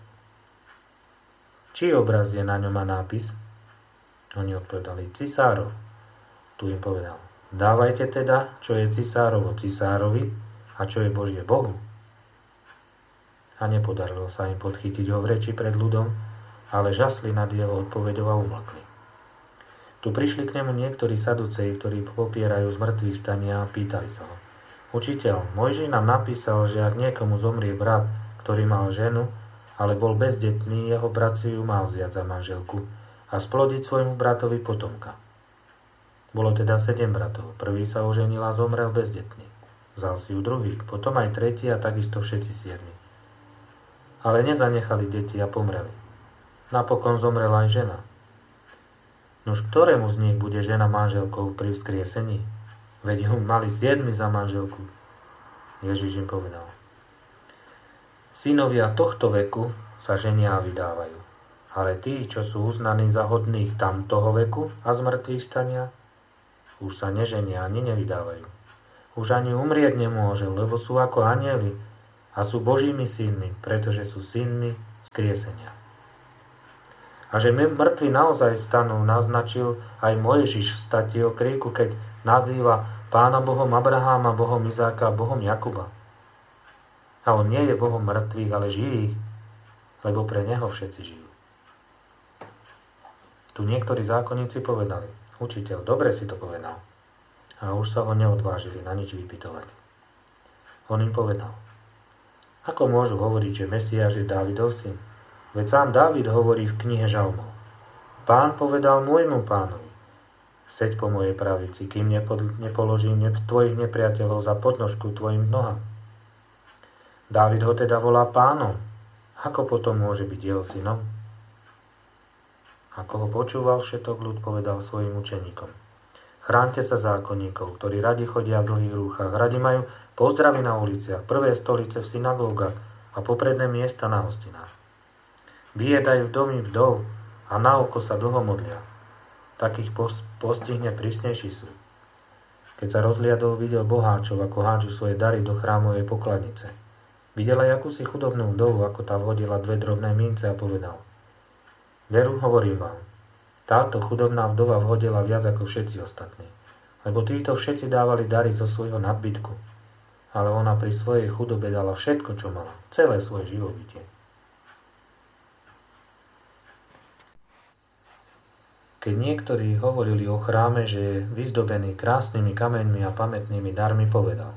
Čí obraz je na ňom a nápis? Oni odpovedali: Cisárov. Tu im povedal: Dávajte teda, čo je cisárovo cisárovi a čo je Božie Bohu. A nepodarilo sa im podchytiť ho v reči pred ľudom, ale žasli nad jeho odpoveďou a umlkli. Tu prišli k nemu niektorí saduceji, ktorí popierajú zmrtvých stania a pýtali sa ho: Učiteľ, Mojžiš nám napísal, že ak niekomu zomrie brat, ktorý mal ženu, ale bol bezdetný, jeho brat si ju mal vziať za manželku a splodiť svojmu bratovi potomka. Bolo teda 7 bratov. Prvý sa oženil a zomrel bezdetný. Vzal si ju druhý, potom aj tretí a takisto všetci 7. Ale nezanechali deti a pomreli. Napokon zomrela aj žena. Nož ktorému z nich bude žena manželkou pri vzkriesení? Veď ju mali 7 za manželku. Ježiš im povedal: Synovia tohto veku sa ženia a vydávajú, ale tí, čo sú uznaní za hodných tamtoho veku a z mŕtvych stania, Už sa neženia ani nevydávajú. Už ani umrieť nemôže, lebo sú ako anjeli a sú Božími synmi, pretože sú synmi vzkriesenia. A že mŕtvi naozaj stanú, naznačil aj Mojžiš v stati o kríku, keď nazýva Pána Bohom Abraháma, Bohom Izáka a Bohom Jakuba. A on nie je Bohom mŕtvych, ale živých, lebo pre neho všetci žijú. Tu niektorí zákonníci povedali: Učiteľ, dobre si to povedal. A už sa ho neodvážili na nič vypytovať. On im povedal: Ako môžu hovoriť, že Mesiáš je Dávidov syn? Veď sám Dávid hovorí v knihe Žalmov: Pán povedal môjmu pánovi: Seď po mojej pravici, kým nepoložím tvojich nepriateľov za podnožku tvojim nohám. Dávid ho teda volá pánom. Ako potom môže byť jeho synom? Ako ho počúval všetok ľud, povedal svojim učeníkom: Chránte sa zákonníkov, ktorí radi chodia v dlhých rúchach, radi majú pozdravy na uliciach, prvé stolice v synagógach a popredné miesta na hostinách. Vyjedajú domy vdov a na oko sa dlho modlia. Takých postihne prísnejší súd. Keď sa rozliadol, videl boháčov, ako hádžu svoje dary do chrámovej pokladnice. Videl aj akúsi chudobnú vdovu, ako tá vhodila 2 drobné mince a povedal: Veru, hovorím vám, táto chudobná vdova vhodila viac ako všetci ostatní, lebo títo všetci dávali dary zo svojho nadbytku, ale ona pri svojej chudobe dala všetko, čo mala, celé svoje živobytie. Keď niektorí hovorili o chráme, že je vyzdobený krásnymi kameňmi a pamätnými darmi, povedal: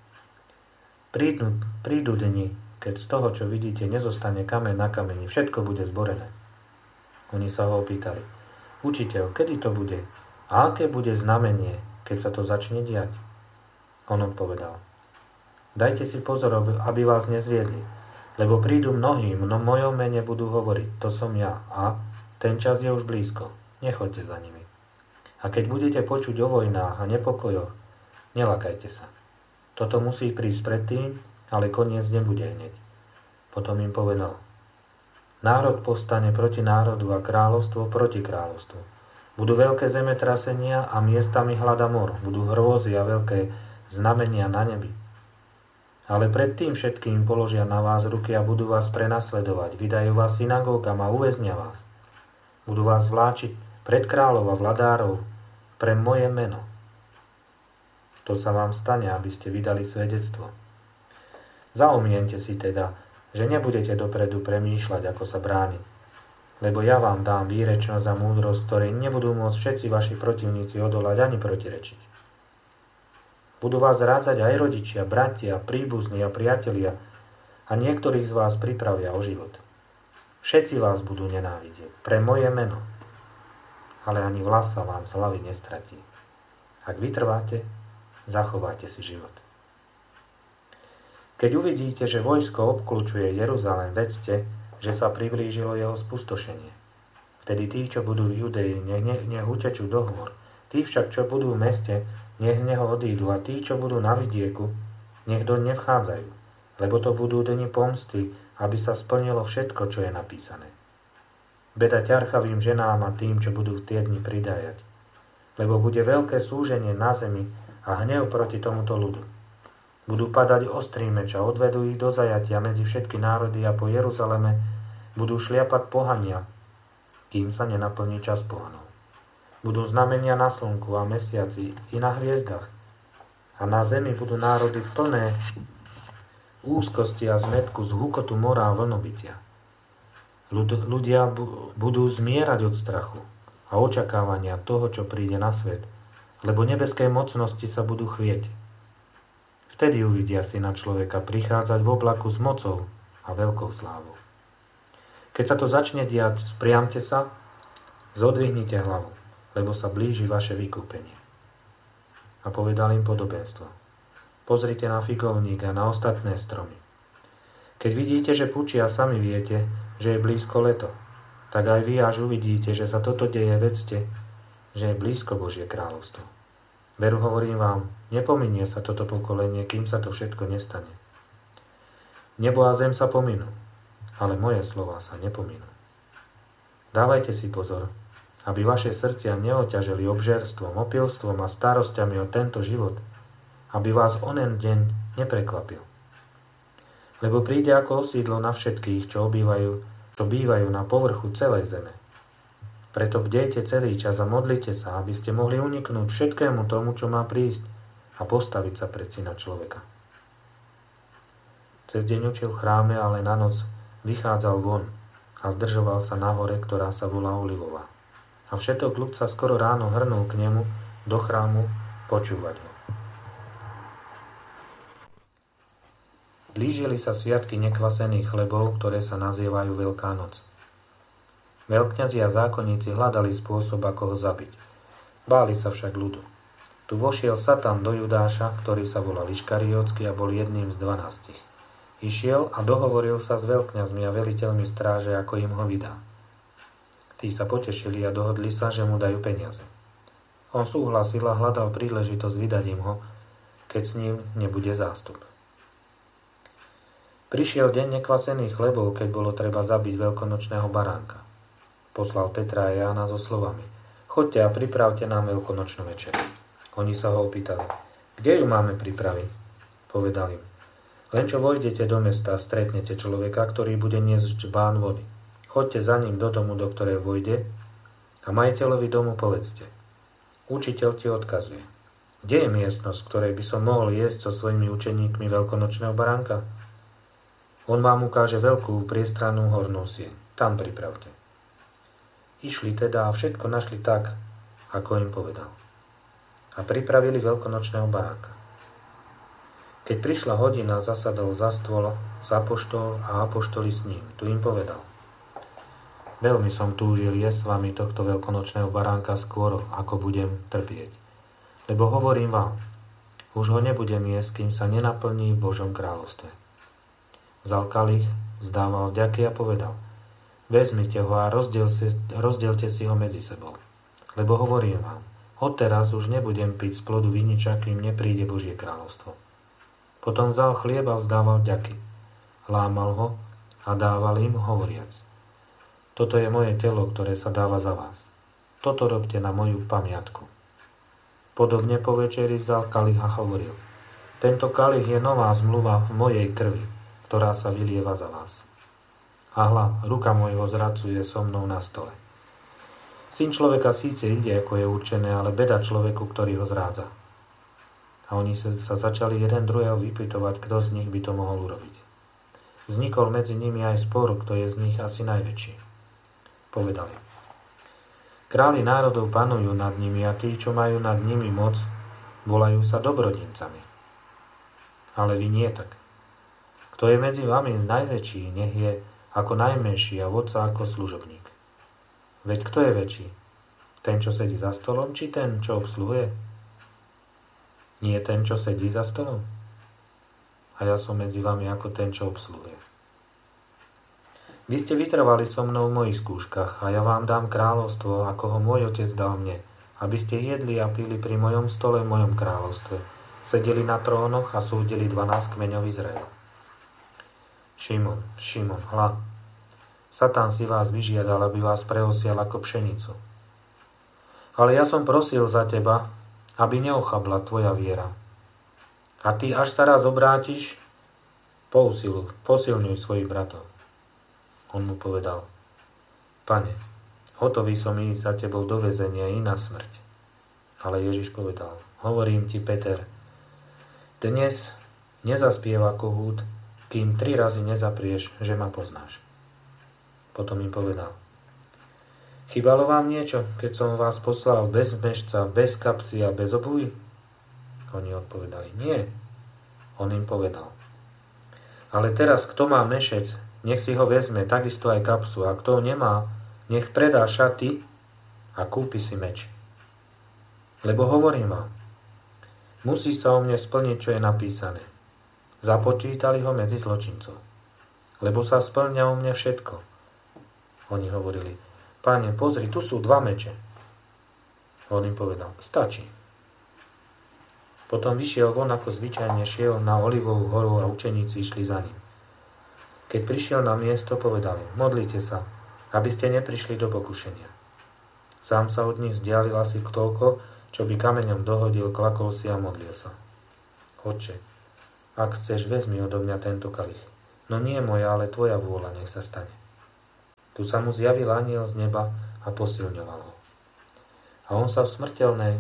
Prídu dni, keď z toho, čo vidíte, nezostane kameň na kameni, všetko bude zborené. Oni sa ho opýtali: Učiteľ, kedy to bude? A aké bude znamenie, keď sa to začne diať? On odpovedal: Dajte si pozor, aby vás nezviedli, lebo prídu mnohí, v mojom mene budú hovoriť: To som ja, a ten čas je už blízko. Nechoďte za nimi. A keď budete počuť o vojnách a nepokojoch, nelakajte sa. Toto musí prísť predtým, ale koniec nebude hneď. Potom im povedal: Národ povstane proti národu a kráľovstvo proti kráľovstvu. Budú veľké zemetrasenia a miestami hladomor. Budú hrôzy a veľké znamenia na nebi. Ale predtým všetkým položia na vás ruky a budú vás prenasledovať. Vydajú vás synagógam a uväznia vás. Budú vás vláčiť pred kráľov a vladárov pre moje meno. To sa vám stane, aby ste vydali svedectvo. Zaumiente si teda, že nebudete dopredu premýšľať, ako sa brániť. Lebo ja vám dám výrečnosť a múdrosť, ktorej nebudú môcť všetci vaši protivníci odolať ani protirečiť. Budú vás rádzať aj rodičia, bratia, príbuzní a priatelia a niektorých z vás pripravia o život. Všetci vás budú nenávidieť pre moje meno, ale ani vlasa vám z hlavy nestratí. Ak vytrváte, zachováte si život. Keď uvidíte, že vojsko obkľúčuje Jeruzalém, vedzte, že sa priblížilo jeho spustošenie. Vtedy tí, čo budú v Judei, nech utečú do hôr. Tí však, čo budú v meste, nech z neho odídu, a tí, čo budú na vidieku, nech doň nevchádzajú, lebo to budú dni pomsty, aby sa splnilo všetko, čo je napísané. Beda ťarchavým ženám a tým, čo budú v tie dni pridájať, lebo bude veľké súženie na zemi a hnev proti tomuto ľudu. Budú padať ostrý meč a odvedú ich do zajatia medzi všetky národy a po Jeruzaleme budú šliapať pohania, kým sa nenaplní čas pohanov. Budú znamenia na slnku a mesiaci i na hviezdach a na zemi budú národy plné úzkosti a zmätku z hukotu mora a vlnobytia. Ľudia budú zmierať od strachu a očakávania toho, čo príde na svet, lebo nebeské mocnosti sa budú chvieť. Vtedy uvidia Syna človeka prichádzať v oblaku s mocou a veľkou slávou. Keď sa to začne diať, spriamte sa, zodvihnite hlavu, lebo sa blíži vaše vykúpenie. A povedal im podobenstvo: Pozrite na figovník a na ostatné stromy. Keď vidíte, že pučia, sami viete, že je blízko leto, tak aj vy, až uvidíte, že sa toto deje, vedzte, že je blízko Božie kráľovstvo. Veru, hovorím vám, nepominie sa toto pokolenie, kým sa to všetko nestane. Nebo a zem sa pominú, ale moje slová sa nepominú. Dávajte si pozor, aby vaše srdcia neoťažili obžerstvom, opilstvom a starosťami o tento život, aby vás onen deň neprekvapil. Lebo príde ako osídlo na všetkých, čo bývajú na povrchu celej zeme. Preto bdejte celý čas a modlite sa, aby ste mohli uniknúť všetkému tomu, čo má prísť a postaviť sa pred Syna človeka. Cez deň učil v chráme, ale na noc vychádzal von a zdržoval sa na hore, ktorá sa volá Olivová. A všetok ľud sa skoro ráno hrnul k nemu do chrámu počúvať ho. Blížili sa sviatky nekvasených chlebov, ktoré sa nazývajú Veľká noc. Veľkňazi a zákonníci hľadali spôsob, ako ho zabiť. Báli sa však ľudu. Tu vošiel Satan do Judáša, ktorý sa volal Iškariótsky a bol jedným z 12. Išiel a dohovoril sa s veľkňazmi a veliteľmi stráže, ako im ho vydá. Tí sa potešili a dohodli sa, že mu dajú peniaze. On súhlasil a hľadal príležitosť vydať im ho, keď s ním nebude zástup. Prišiel deň nekvasených chlebov, keď bolo treba zabiť veľkonočného baránka. Poslal Petra a Jána so slovami: Choďte a pripravte nám veľkonočnú večeru. Oni sa ho opýtali: Kde ju máme pripraviť? Povedal im: Len čo vojdete do mesta, stretnete človeka, ktorý bude niesť džbán vody. Choďte za ním do domu, do ktorej vojde, a majiteľovi domu povedzte: Učiteľ ti odkazuje: Kde je miestnosť, v ktorej by som mohol jesť so svojimi učeníkmi veľkonočného baránka? On vám ukáže veľkú priestrannú hornú sieň. Tam pripravte. Išli teda a všetko našli tak, ako im povedal. A pripravili veľkonočného baránka. Keď prišla hodina, zasadol za stôl apoštol a apoštoli s ním. Tu im povedal: Veľmi som túžil jesť s vami tohto veľkonočného baránka skôr, ako budem trpieť. Lebo hovorím vám, už ho nebudem jesť, kým sa nenaplní v Božom kráľovstve. Vzal kalich, vzdával vďaky a povedal: Vezmite ho a rozdielte si ho medzi sebou. Lebo hovorím vám, odteraz už nebudem piť z plodu viniča, kým nepríde Božie kráľovstvo. Potom vzal chlieb a vzdával vďaky. Lámal ho a dával im, hovoriac: Toto je moje telo, ktoré sa dáva za vás. Toto robte na moju pamiatku. Podobne po večeri vzal kalich a hovoril: Tento kalich je nová zmluva v mojej krvi, ktorá sa vylieva za vás. A hľa, ruka môjho zradcu je so mnou na stole. Syn človeka síce ide, ako je určené, ale beda človeku, ktorý ho zrádza. A oni sa začali jeden druhého vypytovať, kto z nich by to mohol urobiť. Vznikol medzi nimi aj spor, kto je z nich asi najväčší. Povedali: Králi národov panujú nad nimi a tí, čo majú nad nimi moc, volajú sa dobrodincami. Ale vy nie tak. Kto je medzi vami najväčší, nech je ako najmenší a vodca ako služobník. Veď kto je väčší? Ten, čo sedí za stolom, či ten, čo obsluhuje? Nie ten, čo sedí za stolom? A ja som medzi vami ako ten, čo obsluhuje. Vy ste vytrvali so mnou v mojich skúškach a ja vám dám kráľovstvo, ako ho môj otec dal mne, aby ste jedli a pili pri mojom stole v mojom kráľovstve, sedeli na trónoch a súdili 12 kmeňov Izraela. Šimon, Šimon, hľa, Satan si vás vyžiadal, aby vás preosial ako pšenicu. Ale ja som prosil za teba, aby neochabla tvoja viera. A ty, až sa raz obrátiš, posilňuj svojich bratov. On mu povedal: Pane, hotový som ísť za tebou do väzenia i na smrť. Ale Ježiš povedal: Hovorím ti, Peter, dnes nezaspieva kohút, kým 3 razy nezaprieš, že ma poznáš. Potom im povedal: Chýbalo vám niečo, keď som vás poslal bez mešca, bez kapsy a bez obuvy? Oni odpovedali: Nie. On im povedal: Ale teraz, kto má mešec, nech si ho vezme, takisto aj kapsu, a kto nemá, nech predá šaty a kúpi si meč. Lebo hovorím vám, musí sa o mne splniť, čo je napísané. Započítali ho medzi zločincov. Lebo sa splňa o mne všetko. Oni hovorili: Pane, pozri, tu sú 2 meče. On im povedal: Stačí. Potom vyšiel von, ako zvyčajne šiel na Olivovú horu a učeníci išli za ním. Keď prišiel na miesto, povedali: Modlite sa, aby ste neprišli do pokušenia. Sám sa od nich vzdialil asi toľko, čo by kameňom dohodil, klakol si a modlil sa. Otče, ak chceš, vezmi odo mňa tento kalich. No nie moja, ale tvoja vôľa nech sa stane. Tu sa mu zjavil anjel z neba a posilňoval ho. A on sa v smrteľnej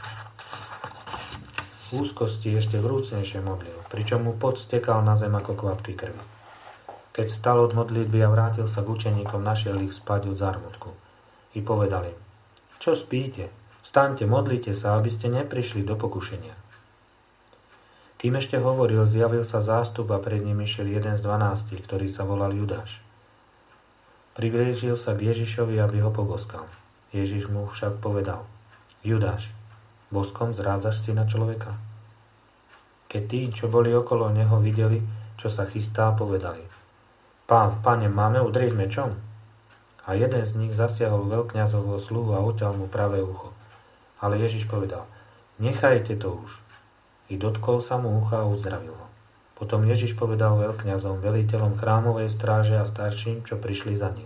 úzkosti ešte vrúcnejšie modlil, pričom mu pot stekal na zem ako kvapky krvi. Keď stal od modlitby a vrátil sa k učeníkom, našiel ich spať od zármutku. I povedal im, čo spíte? Vstaňte, modlite sa, aby ste neprišli do pokušenia. Kým ešte hovoril, zjavil sa zástup a pred ním išiel jeden z 12, ktorý sa volal Judáš. Priblížil sa k Ježišovi, aby ho poboskal. Ježiš mu však povedal, Judáš, boskom zrádzaš syna človeka? Keď tí, čo boli okolo neho, videli, čo sa chystá, povedali, Pane, máme udrieť mečom? A jeden z nich zasiahol veľkňazovho sluhu a oťal mu pravé ucho. Ale Ježiš povedal, nechajte to už. I dotkol sa mu ucha a uzdravil ho. Potom Ježiš povedal veľkňazom, veliteľom chrámovej stráže a starším, čo prišli za ním.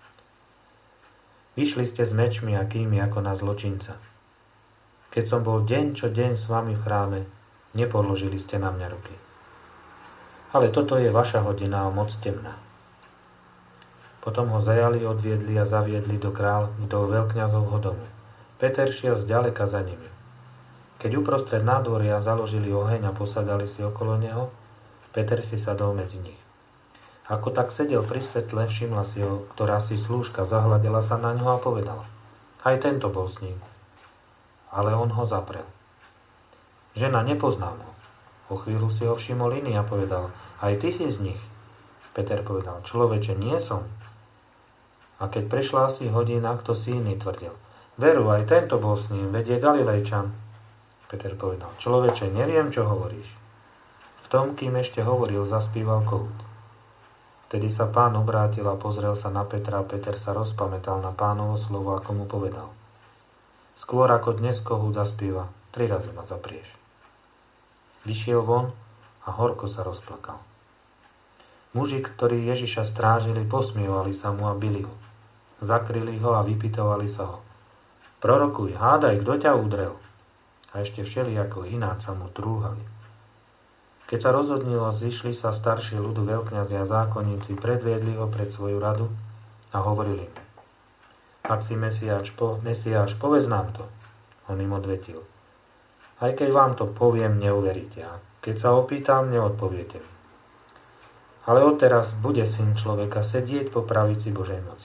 Vyšli ste s mečmi a kými ako na zločinca. Keď som bol deň čo deň s vami v chráme, nepoložili ste na mňa ruky. Ale toto je vaša hodina a moc temná. Potom ho zajali, odviedli a zaviedli do veľkňazovho domu. Peter šiel zďaleka za nimi. Keď uprostred nádvoria založili oheň a posadali si okolo neho, Peter si sadol medzi nich. Ako tak sedel pri svetle, všimla si ho, ktorá si slúžka, zahľadela sa na ňo a povedala, aj tento bol s ním. Ale on ho zaprel. Žena, nepoznám ho. O chvíľu si ho všimol iný a povedal, aj ty si z nich. Peter povedal, človeče, nie som. A keď prešla asi hodina, kto si iný tvrdil. Veru, aj tento bol s ním, veď je Galilejčan. Peter povedal, človeče, neviem, čo hovoríš. V tom, kým ešte hovoril, zaspíval kohút. Vtedy sa Pán obrátil a pozrel sa na Petra a Peter sa rozpamätal na Pánovo slovo, ako mu povedal. Skôr ako dnes kohút zaspíva, 3 razy ma zaprieš. Vyšiel von a horko sa rozplakal. Muži, ktorí Ježiša strážili, posmievali sa mu a bili ho. Zakryli ho a vypytovali sa ho. Prorokuj, hádaj, kto ťa udrel? A ešte všelijako ináč sa mu trúhali. Keď sa rozhodnilo, zišli sa starší ľudu, veľkňazi a zákonníci, predviedli ho pred svoju radu a hovorili im. Ak si Mesiáš, povedz nám to. On im odvetil. Aj keď vám to poviem, neuveríte. A keď sa opýtam, neodpoviete mi. Ale odteraz bude syn človeka sedieť po pravici Božej moci.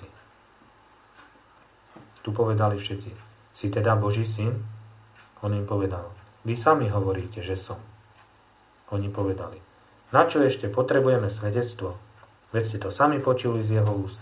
Tu povedali všetci, si teda Boží syn? On im povedal, vy sami hovoríte, že som. Oni povedali, na čo ešte potrebujeme svedectvo? Veď ste to sami počuli z jeho úst.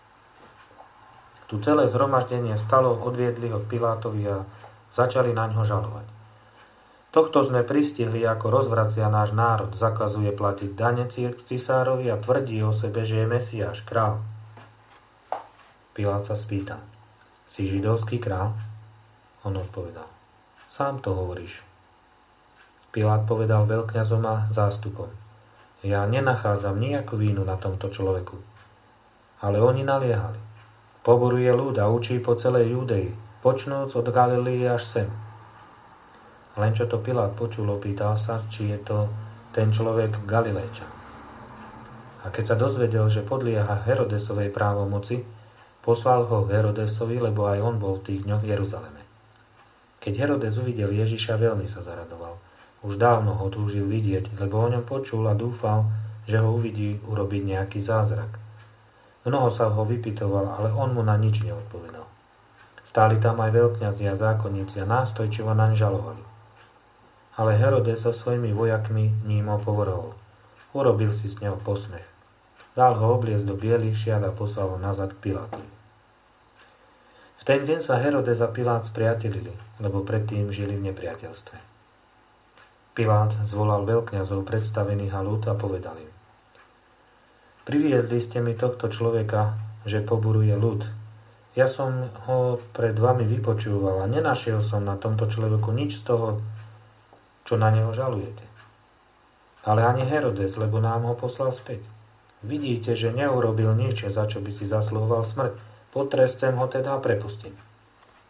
Tu celé zhromaždenie stalo, odviedli ho k Pilátovi a začali na ňo žalovať. Tohto sme pristihli, ako rozvracia náš národ, zakazuje platiť dane cisárovi a tvrdí o sebe, že je Mesiáš, král. Pilát sa spýtal, si židovský král? On odpovedal, sám to hovoríš. Pilát povedal veľkňazom a zástupom, ja nenachádzam nejakú vínu na tomto človeku. Ale oni naliehali. Poboruje ľud a učí po celej Judei, počnúc od Galilei až sem. Len čo to Pilát počul, opýtal sa, či je to ten človek Galilejčan. A keď sa dozvedel, že podlieha Herodesovej právomoci, poslal ho k Herodesovi, lebo aj on bol v tých dňoch v Jeruzaleme. Keď Herodes uvidel Ježiša, veľmi sa zaradoval. Už dávno ho túžil vidieť, lebo o ňom počul a dúfal, že ho uvidí urobiť nejaký zázrak. Mnoho sa ho vypytoval, ale on mu na nič neodpovedal. Stáli tam aj veľkňazi a zákonníci a nástojčivo naň žalovali. Ale Herodes so svojimi vojakmi ním opovrhol. Urobil si s neho posmech. Dal ho obliecť do bielých šiat a poslal ho nazad k Pilátovi. V ten deň sa Herodes a Pilát spriatelili, lebo predtým žili v nepriateľstve. Pilát zvolal veľkňazov predstavených a ľud a povedal im. Priviedli ste mi tohto človeka, že poburuje ľud. Ja som ho pred vami vypočúval a nenašiel som na tomto človeku nič z toho, čo na neho žalujete. Ale ani Herodes, lebo nám ho poslal späť. Vidíte, že neurobil nič, za čo by si zasluhoval smrť. Potrestem ho teda a prepustím.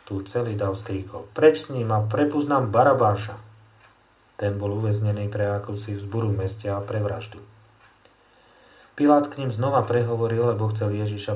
Tu celý dav skríkol: Preč s ním a prepusť nám Barabáša. Ten bol uväznený pre akúsi vzburu v meste a pre vraždu. Pilát k ním znova prehovoril, lebo chcel Ježiša